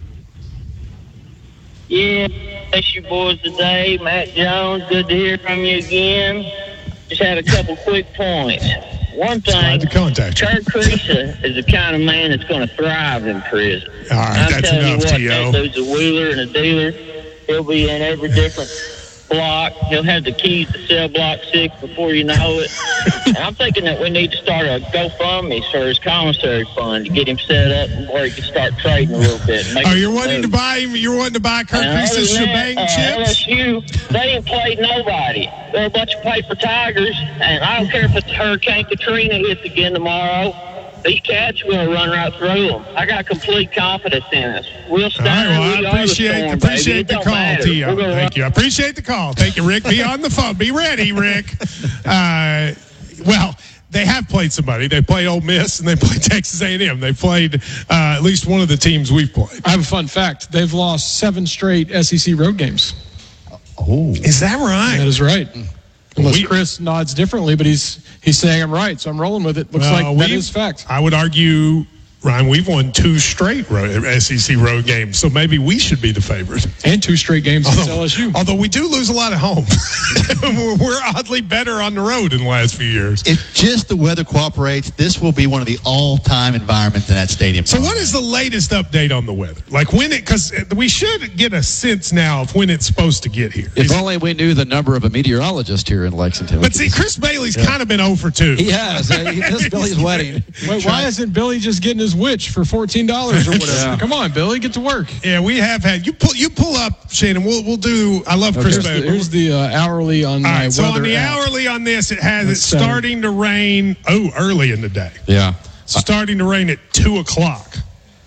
Yeah, that's you boys today. Matt Jones, good to hear from you again. Just had a couple quick points. One Glad thing, to contact you. Kirk Creesa is the kind of man that's going to thrive in prison. All right, I'm that's telling enough, you what, T O. that dude's a wheeler and a dealer. He'll be in every different block. He'll have the keys to cell block six before you know it. And I'm thinking that we need to start a GoFundMe for his commissary fund to get him set up where he can start trading a little bit. Make Oh, some you're wanting to moves. buy him? You're wanting to buy Kirk And other Creasa's than shebang that, uh, chips? L S U, they ain't played nobody. They're a bunch of paper tigers, and I don't care if it's Hurricane Katrina hits again tomorrow. These cats are going to run right through them. I got complete confidence in us. We'll All stand. right, well, we I are the appreciate, storm, appreciate baby. It the don't call, matter. T O. We're gonna Thank you. I appreciate the call. Thank you, Rick. Be on the phone. Be ready, Rick. Uh, well, they have played somebody. They played Ole Miss, and they played Texas A and M. They played uh, at least one of the teams we've played. I have a fun fact. They've lost seven straight S E C road games. Oh. Is that right? That is right. Unless We- Chris nods differently, but he's he's saying I'm right, so I'm rolling with it. Looks Uh, like that we- is fact. I would argue, Ryan, we've won two straight road, S E C road games, so maybe we should be the favorite. And two straight games against Although, L S U. although we do lose a lot at home. We're oddly better on the road in the last few years. If just the weather cooperates, this will be one of the all-time environments in that stadium. So what is the latest update on the weather? Like when it, because we should get a sense now of when it's supposed to get here. If Is- only we knew the number of a meteorologist here in Lexington. but see, Chris Bailey's kind of been oh for two. He has. Uh, he missed Billy's wedding. Wait, why isn't Billy just getting his witch for fourteen dollars or whatever? Yeah. Come on, Billy, get to work. Yeah, we have had you pull you pull up, Shannon. We'll we'll do. I love Chris Here's the, Bailey. here's the uh, hourly on All my right, so weather on the app. hourly on this, it has Let's it's say- starting to rain. Oh, early in the day. Yeah. Starting to rain at two o'clock.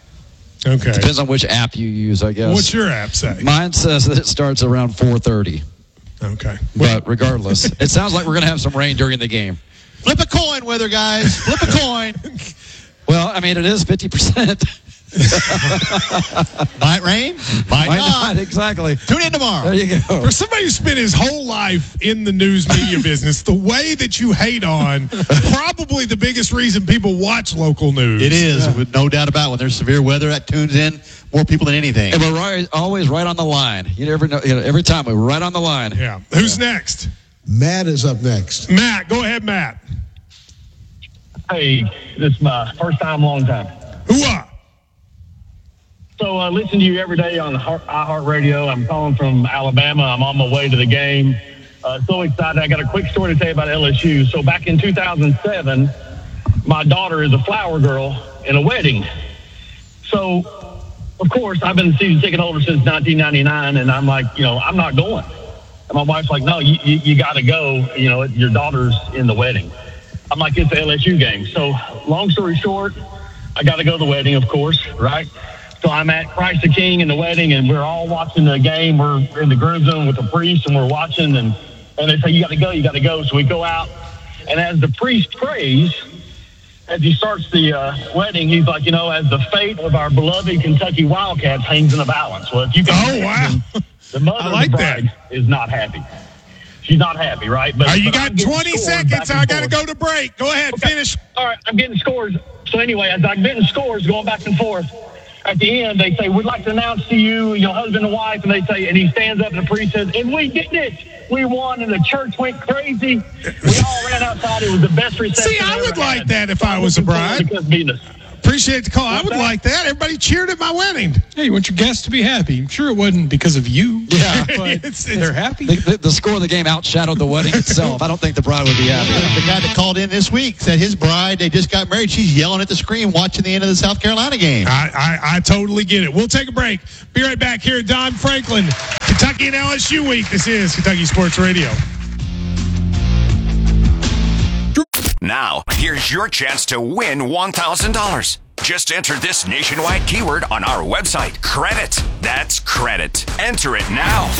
Okay. Depends on which app you use, I guess. What's your app say? Mine says that it starts around four thirty. Okay. But regardless, it sounds like we're going to have some rain during the game. Flip a coin, weather guys. Flip a coin. Well, I mean, it is fifty percent. Might rain, might, Might not. not, exactly. Tune in tomorrow. There you go. For somebody who spent his whole life in the news media business, the way that you hate on probably the biggest reason people watch local news. It is, with no doubt about it. When there's severe weather, that tunes in more people than anything. And we're right, always right on the line. You never know. You know, every time we're right on the line. Yeah. Who's next? Matt is up next. Matt, go ahead, Matt. Hey, this is my first time, long time. Whoa. So I listen to you every day on iHeartRadio. I'm calling from Alabama. I'm on my way to the game. Uh, so excited. I got a quick story to tell you about L S U. So back in two thousand seven, my daughter is a flower girl in a wedding. So, of course, I've been a season ticket holder since nineteen ninety-nine, and I'm like, you know, I'm not going. And my wife's like, no, you, you, you got to go. You know, your daughter's in the wedding. I'm like, it's the L S U game. So long story short, I got to go to the wedding, of course, right? So I'm at Christ the King in the wedding, and we're all watching the game. We're in the groom zone with the priest, and we're watching, and, and they say, you got to go, you got to go. So we go out, and as the priest prays, as he starts the uh, wedding, he's like, you know, as the fate of our beloved Kentucky Wildcats hangs in the balance. Well, if you can oh, wow. The mother I like of the bride that. is not happy. She's not happy, right? But, All right, you but got twenty seconds. I got to go to break. Go ahead, okay. Finish. All right, I'm getting scores. So anyway, as I'm getting scores going back and forth, at the end, they say, we'd like to announce to you, your husband and wife, and they say, and he stands up and the priest says, and we did it. We won, and the church went crazy. We all ran outside. It was the best reception. See, I ever would like had. that if I was a bride. Because Appreciate the call. I would like that. Everybody cheered at my wedding. Hey, you want your guests to be happy. I'm sure it wasn't because of you. Yeah. But It's- they're happy. The, the, the score of the game outshadowed the wedding itself. I don't think the bride would be happy. The guy that called in this week said his bride, they just got married. She's yelling at the screen watching the end of the South Carolina game. I, I, I totally get it. We'll take a break. Be right back here at Don Franklin, Kentucky and L S U week. This is Kentucky Sports Radio. Now, here's your chance to win one thousand dollars. Just enter this nationwide keyword on our website. Credit. That's credit. Enter it now.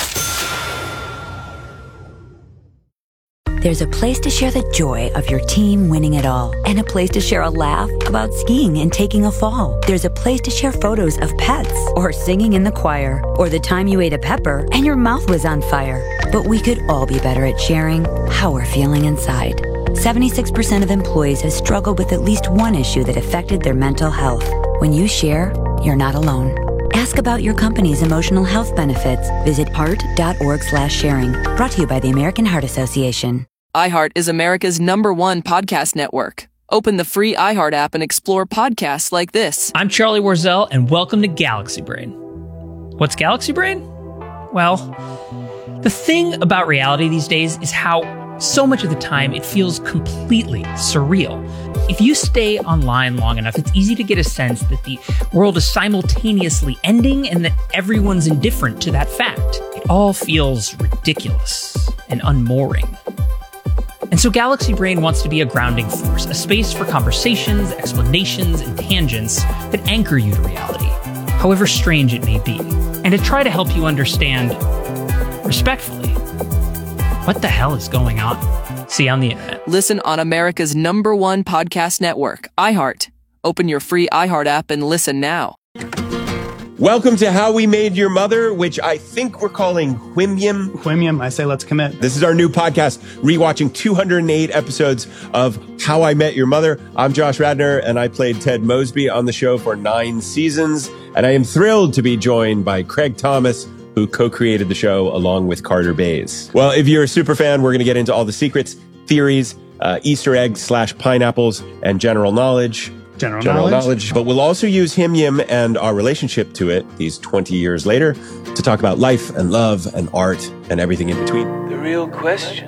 There's a place to share the joy of your team winning it all, and a place to share a laugh about skiing and taking a fall. There's a place to share photos of pets, or singing in the choir, or the time you ate a pepper and your mouth was on fire. But we could all be better at sharing how we're feeling inside. seventy-six percent of employees have struggled with at least one issue that affected their mental health. When you share, you're not alone. Ask about your company's emotional health benefits. Visit heart.org slash sharing. Brought to you by the American Heart Association. iHeart is America's number one podcast network. Open the free iHeart app and explore podcasts like this. I'm Charlie Warzel, and welcome to Galaxy Brain. What's Galaxy Brain? Well, the thing about reality these days is how so much of the time it feels completely surreal. If you stay online long enough, it's easy to get a sense that the world is simultaneously ending and that everyone's indifferent to that fact. It all feels ridiculous and unmooring. And so Galaxy Brain wants to be a grounding force, a space for conversations, explanations, and tangents that anchor you to reality, however strange it may be, and to try to help you understand, respectfully, what the hell is going on? See you on the internet. Listen on America's number one podcast network, iHeart. Open your free iHeart app and listen now. Welcome to How We Made Your Mother, which I think we're calling Whimyum. Whimyum, I say let's commit. This is our new podcast, rewatching two hundred eight episodes of How I Met Your Mother. I'm Josh Radnor, and I played Ted Mosby on the show for nine seasons. And I am thrilled to be joined by Craig Thomas, who co-created the show along with Carter Bays. Well, if you're a super fan, we're going to get into all the secrets, theories, uh, Easter eggs slash pineapples, and general knowledge. General, general knowledge. knowledge. But we'll also use Him Yim and our relationship to it these twenty years later to talk about life and love and art and everything in between. The real question,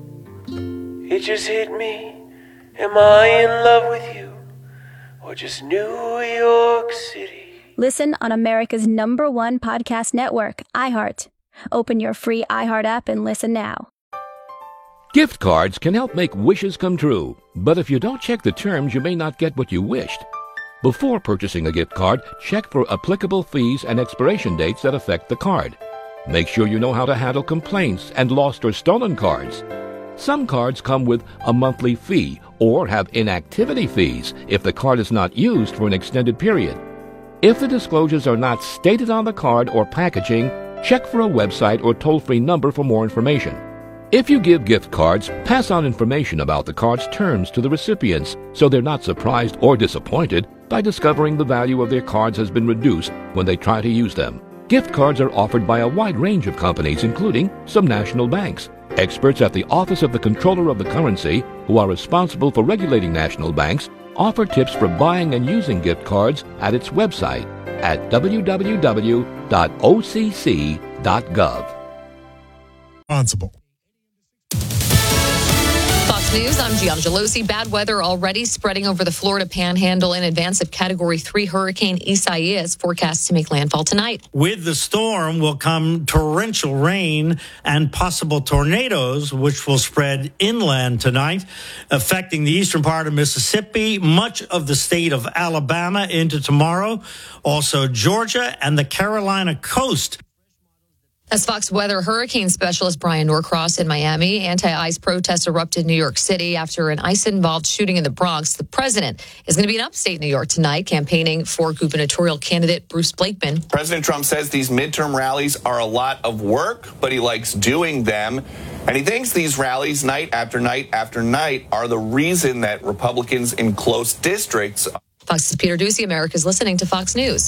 it just hit me. Am I in love with you or just New York City? Listen on America's number one podcast network, iHeart. Open your free iHeart app and listen now. Gift cards can help make wishes come true, but if you don't check the terms, you may not get what you wished. Before purchasing a gift card, check for applicable fees and expiration dates that affect the card. Make sure you know how to handle complaints and lost or stolen cards. Some cards come with a monthly fee or have inactivity fees if the card is not used for an extended period. If the disclosures are not stated on the card or packaging, check for a website or toll-free number for more information. If you give gift cards, pass on information about the card's terms to the recipients so they're not surprised or disappointed by discovering the value of their cards has been reduced when they try to use them. Gift cards are offered by a wide range of companies, including some national banks. Experts at the Office of the Comptroller of the Currency, who are responsible for regulating national banks, offer tips for buying and using gift cards at its website at w w w dot o c c dot gov. Responsible. Fox News, I'm Gianna Gelosi. Bad weather already spreading over the Florida Panhandle in advance of Category three Hurricane Isaias, forecast to make landfall tonight. With the storm will come torrential rain and possible tornadoes, which will spread inland tonight, affecting the eastern part of Mississippi, much of the state of Alabama into tomorrow, also Georgia and the Carolina coast. As Fox Weather hurricane specialist Brian Norcross in Miami, anti-ice protests erupted in New York City after an ice-involved shooting in the Bronx. The president is going to be in upstate New York tonight, campaigning for gubernatorial candidate Bruce Blakeman. President Trump says these midterm rallies are a lot of work, but he likes doing them. And he thinks these rallies, night after night after night, are the reason that Republicans in close districts. Fox's Peter Ducey, America's listening to Fox News.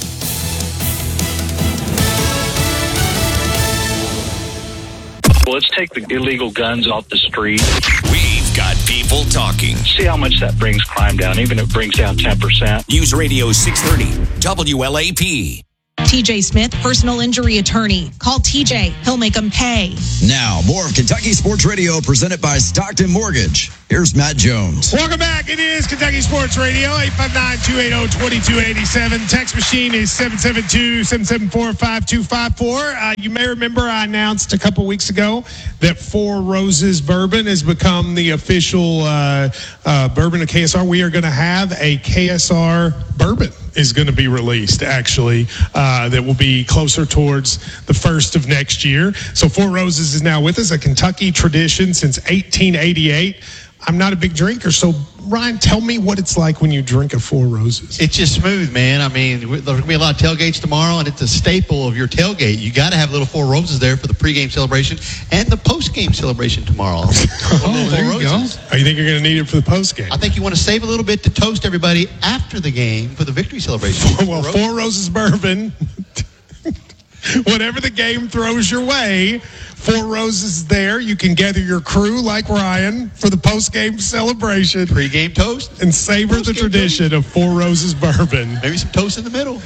Let's take the illegal guns off the street. We've got people talking. See how much that brings crime down, even if it brings down ten percent. News Radio six thirty, W L A P. T J Smith, personal injury attorney. Call T J. He'll make them pay. Now, more of Kentucky Sports Radio presented by Stockton Mortgage. Here's Matt Jones. Welcome back. It is Kentucky Sports Radio, eight five nine, two eight zero, two two eight seven. Text machine is seven seven two, seven seven four, five two five four. Uh, you may remember I announced a couple weeks ago that Four Roses Bourbon has become the official uh, uh, bourbon of K S R. We are going to have a K S R bourbon is going to be released, actually, uh, that will be closer towards the first of next year. So Four Roses is now with us, a Kentucky tradition since eighteen eighty-eight. I'm not a big drinker, so Ryan, tell me what it's like when you drink a Four Roses. It's just smooth, man. I mean, there's going to be a lot of tailgates tomorrow, and it's a staple of your tailgate. You got to have little Four Roses there for the pregame celebration and the postgame celebration tomorrow. Oh, there you go. Oh, you think you're going to need it for the postgame? I think you want to save a little bit to toast everybody after the game for the victory celebration. Well, Four Roses bourbon, whatever the game throws your way, Four Roses is there. You can gather your crew like Ryan for the post-game celebration. Pre-game toast. And savor post-game the tradition toast. Of Four Roses bourbon. Maybe some toast in the middle.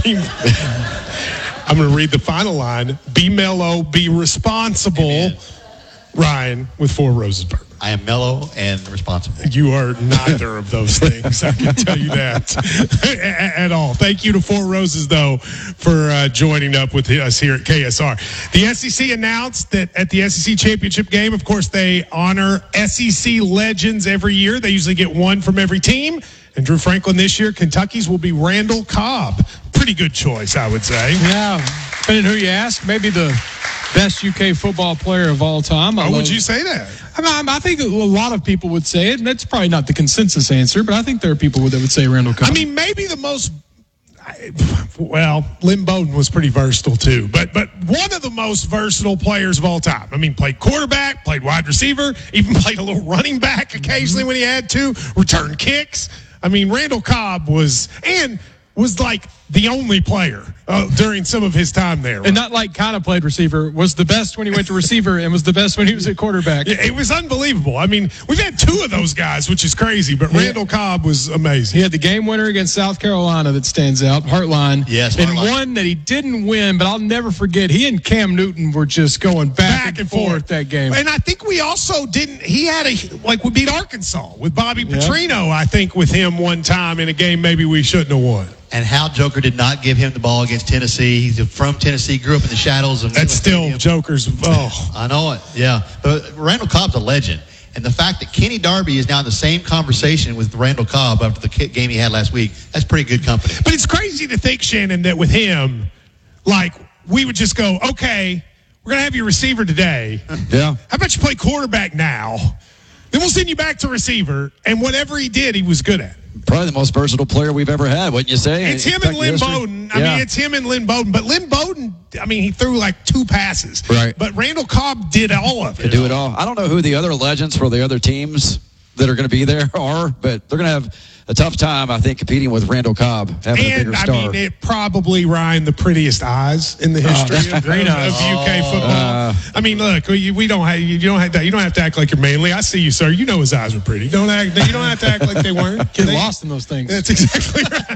I'm going to read the final line. Be mellow, be responsible. Amen. Ryan with Four Roses bourbon. I am mellow and responsible. You are neither of those things. I can tell you that at all. Thank you to Four Roses, though, for uh, joining up with us here at K S R. The S E C announced that at the S E C championship game, of course, they honor S E C legends every year. They usually get one from every team. And Drew Franklin this year, Kentucky's will be Randall Cobb. Pretty good choice, I would say. Yeah, depending who you ask, maybe the best U K football player of all time. How would you say that? I, mean, I think a lot of people would say it, and that's probably not the consensus answer, but I think there are people that would say Randall Cobb. I mean, maybe the most, well, Lynn Bowden was pretty versatile too, but but one of the most versatile players of all time. I mean, played quarterback, played wide receiver, even played a little running back occasionally when he had to, returned kicks. I mean, Randall Cobb was, and was like the only player uh, during some of his time there. Right? And not like kind of played receiver, was the best when he went to receiver and was the best when he was at quarterback. Yeah, it was unbelievable. I mean, we've had two of those guys, which is crazy, but yeah. Randall Cobb was amazing. He had the game winner against South Carolina that stands out, Heartline. Yes, and Heartline. One that he didn't win, but I'll never forget, he and Cam Newton were just going back, back and, and forth, forth that game. And I think we also didn't, he had a, like we beat Arkansas with Bobby Petrino, yeah. I think, with him one time in a game maybe we shouldn't have won. And Hal Joker did not give him the ball against Tennessee. He's from Tennessee, grew up in the shadows of. That's still Joker's. Oh, I know it. Yeah, but Randall Cobb's a legend, and the fact that Kenny Darby is now in the same conversation with Randall Cobb after the game he had last week—that's pretty good company. But it's crazy to think, Shannon, that with him, like we would just go, okay, we're gonna have your receiver today. Yeah. How about you play quarterback now? Then we'll send you back to receiver, and whatever he did, he was good at. Probably the most versatile player we've ever had, wouldn't you say? It's him and Lynn Bowden. I yeah. mean, it's him and Lynn Bowden. But Lynn Bowden, I mean, he threw like two passes. Right. But Randall Cobb did all of it. Could do it all. I don't know who the other legends for the other teams that are going to be there are, but they're going to have a tough time, I think, competing with Randall Cobb, having and, a bigger star. I mean, it probably, Ryan, the prettiest eyes in the history oh, of, of, of U K football. Uh, I mean, look, we, we don't have you don't have to you don't have to act like you're manly. I see you, sir. You know his eyes were pretty. Don't act. You don't have to act like they weren't. Get they, lost in those things. That's exactly right.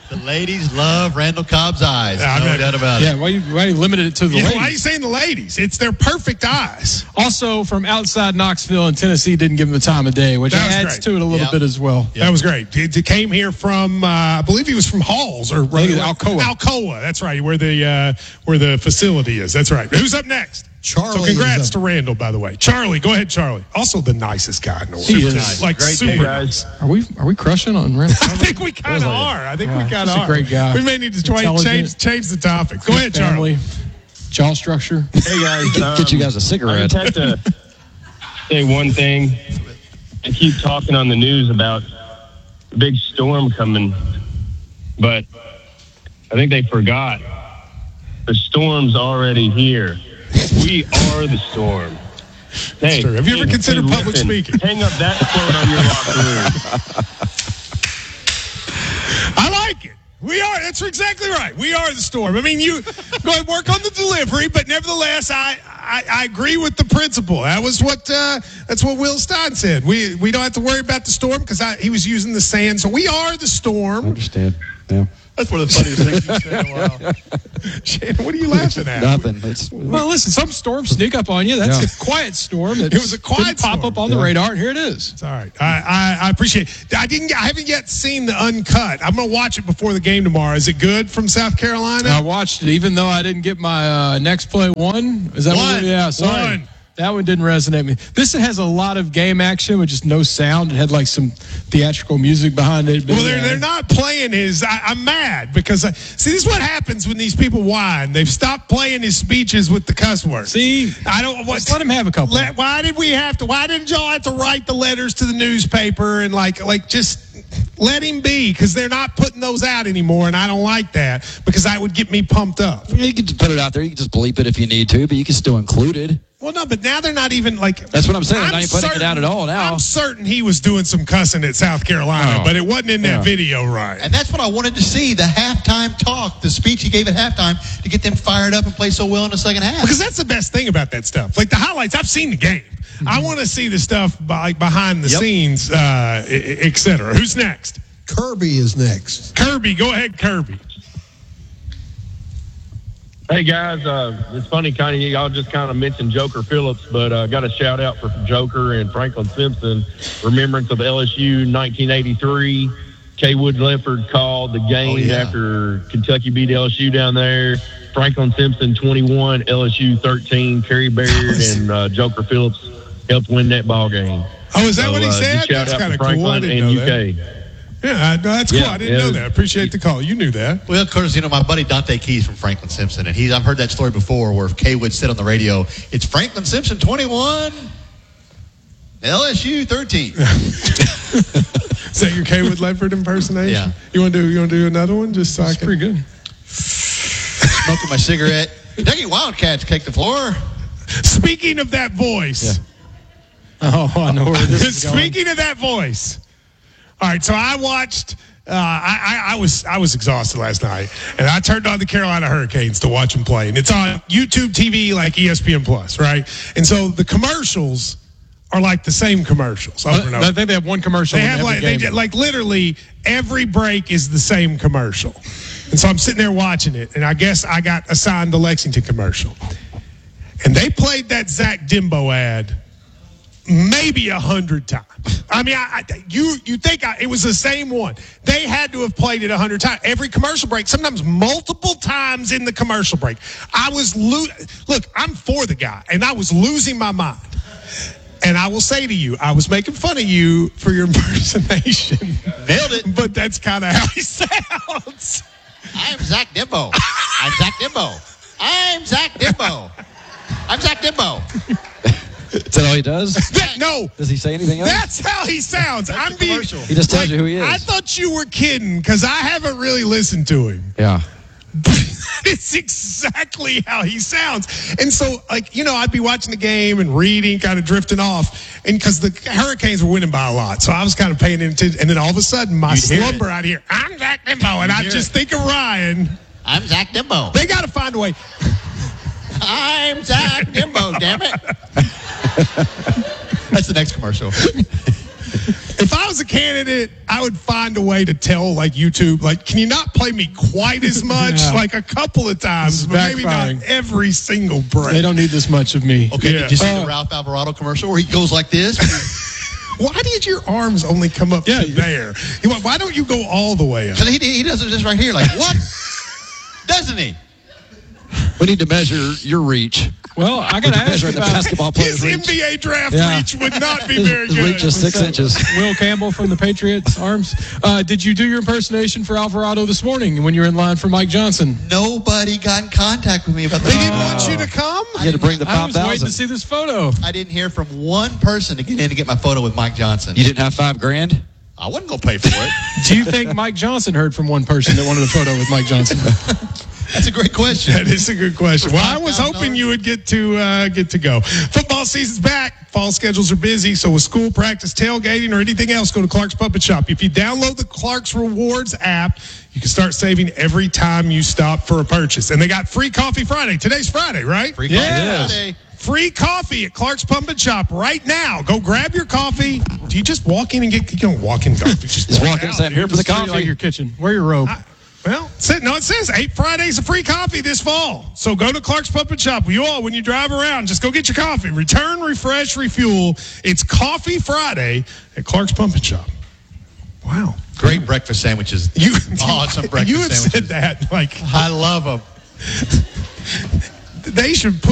The ladies love Randall Cobb's eyes. Yeah, no I mean, doubt about Yeah, it. why you, why you limited it to the Yeah, ladies? why are you saying the ladies? It's their perfect eyes. Also, from outside Knoxville and Tennessee, didn't give him the time of day, which That was adds great. to it a little Yep. bit as well. That was great. He, he came here from, uh, I believe he was from Halls or think it's Alcoa. Alcoa. That's right, where the uh, where the facility is. That's right. Who's up next? Charlie So congrats is to Randall, by the way. Charlie, go ahead, Charlie. Also the nicest guy in the world. He is. Nice. Like Great super dude. nice. Are we are we crushing on Randall? I think we kind of are. I think Yeah, we kind he's of a are. great guy. We may need to try, Intelligent. change change the topic. Go ahead, Family, Charlie. jaw structure. Hey guys, Get, get you um, guys a I cigarette. just have to say one thing. I keep talking on the news about a big storm coming, but I think they forgot the storm's already here. We are the storm. Hey, true. Have you ever hey, considered hey, public listen, speaking? Hang up that quote on your locker room. I like it. We are. That's exactly right. We are the storm. I mean, you go ahead and work on the delivery, but nevertheless, I, I, I agree with the principle. That was what uh, that's what Will Stein said. We we don't have to worry about the storm because he was using the sand. So we are the storm. Understand? Yeah. That's one of the funniest things you've said in a while. Shannon, what are you laughing at? Nothing. It's, Well, listen, some storms sneak up on you. That's Yeah. a quiet storm. It was a quiet pop storm. up on the Yeah. radar, and here it is. It's all right. I, I, I appreciate it. I didn't. I haven't yet seen the uncut. I'm going to watch it before the game tomorrow. Is it good from South Carolina? I watched it, even though I didn't get my uh, next play one. Is that One. what it, yeah, sorry. One. That one didn't resonate with me. This has a lot of game action with just no sound. It had like some theatrical music behind it. Well, they're, they're not playing his. I, I'm mad because I, see this is what happens when these people whine. They've stopped playing his speeches with the cuss words. See, I don't. What, just let him have a couple. let, why did we have to? Why didn't y'all have to write the letters to the newspaper and like like just let him be? Because they're not putting those out anymore, and I don't like that because that would get me pumped up. you can just put it out there. You can just bleep it if you need to, but you can still include it. Well, no, but now they're not even like. That's what I'm saying. They're not even putting it out at all now. I'm certain he was doing some cussing at South Carolina, Oh. but it wasn't in that Yeah. video, right? And that's what I wanted to see, the halftime talk, the speech he gave at halftime to get them fired up and play so well in the second half. Because that's the best thing about that stuff. Like the highlights, I've seen the game. I want to see the stuff by, behind the Yep. scenes, uh, et cetera. Who's next? Kirby is next. Kirby, go ahead, Kirby. Hey guys, uh, it's funny, kind of y'all just kind of mentioned Joker Phillips, but uh, got a shout out for Joker and Franklin Simpson, remembrance of L S U nineteen eighty-three. K. Wood Lefford called the game Oh, yeah. after Kentucky beat L S U down there. Franklin Simpson twenty-one, L S U thirteen. Kerry Baird and uh, Joker Phillips helped win that ball game. Oh, is that So, what he uh, said? just shout That's out kind to of cool. I Franklin didn't and know U that. K. Yeah, no, that's cool. Yeah, I didn't yeah. know that. Appreciate the call. You knew that. Well, of course, you know, my buddy Dante Keys from Franklin Simpson, and he's, I've heard that story before where K. Wood said on the radio, it's Franklin Simpson twenty-one, L S U thirteen. Is that your K. Wood Ledford impersonation? Yeah. You want to do? You want to do another one? Just so I That's can. pretty good. Smoking my cigarette. Kentucky Wildcats cake the floor. Speaking of that voice. Oh, I know where this is going. Speaking of that voice. All right, so I watched. Uh, I, I, I was I was exhausted last night, and I turned on the Carolina Hurricanes to watch them play, and it's on YouTube T V like E S P N Plus, right? And so the commercials are like the same commercials over and over. I think they have one commercial. They in have every like they game. did, like literally every break is the same commercial, and so I'm sitting there watching it, and I guess I got assigned the Lexington commercial, and they played that Zach Dimbo ad maybe a hundred times. I mean, I, I, you you think I, it was the same one? They had to have played it a hundred times. Every commercial break, sometimes multiple times in the commercial break. I was lo- look, I'm for the guy, and I was losing my mind. And I will say to you, I was making fun of you for your impersonation. Nailed it. But that's kind of how he sounds. I'm Zach Dimbo. I'm Zach Dimbo. I'm Zach Dimbo. I'm Zach Dimbo. Is that all he does? That, no. Does he say anything else? That's how he sounds. I'm being. He just tells like, you who he is. I thought you were kidding because I haven't really listened to him. Yeah. It's exactly how he sounds. And so, like, you know, I'd be watching the game and reading, kind of drifting off. And because the Hurricanes were winning by a lot. So I was kind of paying attention. And then all of a sudden, my You'd hear slumber it. out here, I'm Zach Dimbo. And I hear just it. think of Ryan. I'm Zach Dimbo. They got to find a way. I'm Zach Dimbo, damn it. That's the next commercial. If I was a candidate, I would find a way to tell, like, YouTube, like, can you not play me quite as much? Yeah. Like, a couple of times, but maybe not every single break. They don't need this much of me. Okay, Yeah. did you see Uh, the Ralph Alvarado commercial where he goes like this? Why did your arms only come up Yeah. to there? You want- Why don't you go all the way up? Because he, he does it just right here. Like, what? Doesn't he? We need to measure your reach. Well, I got to ask you Measuring the about basketball player's His reach. N B A draft Yeah. reach would not be His- very his good. reach is six inches. Will Campbell from the Patriots Arms. Uh, did you do your impersonation for Alvarado this morning when you were in line for Mike Johnson? Nobody got in contact with me about They that. didn't want you to come? You had to bring the I five was waiting to thousand. see this photo. I didn't hear from one person to get in to get my photo with Mike Johnson. You didn't have five grand? I wasn't going to pay for it. Do you think Mike Johnson heard from one person that wanted a photo with Mike Johnson? That's a great question. That is a good question. Well, I was five thousand hoping you would get to uh, get to go. Football season's back. Fall schedules are busy, so with school practice, tailgating, or anything else, go to Clark's Puppet Shop. If you download the Clark's Rewards app, you can start saving every time you stop for a purchase. And they got free coffee Friday. Today's Friday, right? Free Yeah. coffee Friday. Free coffee at Clark's Pumpkin Shop right now. Go grab your coffee. Do you just walk in and get? You don't walk in coffee. Just, Just walk walk in and out. say, I'm here for the Treat it like coffee. your kitchen. Wear your robe. I- Well, it said- no, it says eight Fridays of free coffee this fall. So go to Clark's Puppet Shop. You all, when you drive around, just go get your coffee. Return, refresh, refuel. It's Coffee Friday at Clark's Puppet Shop. Wow. Great breakfast sandwiches. You, Awesome breakfast you have sandwiches. said that like I love them. they should put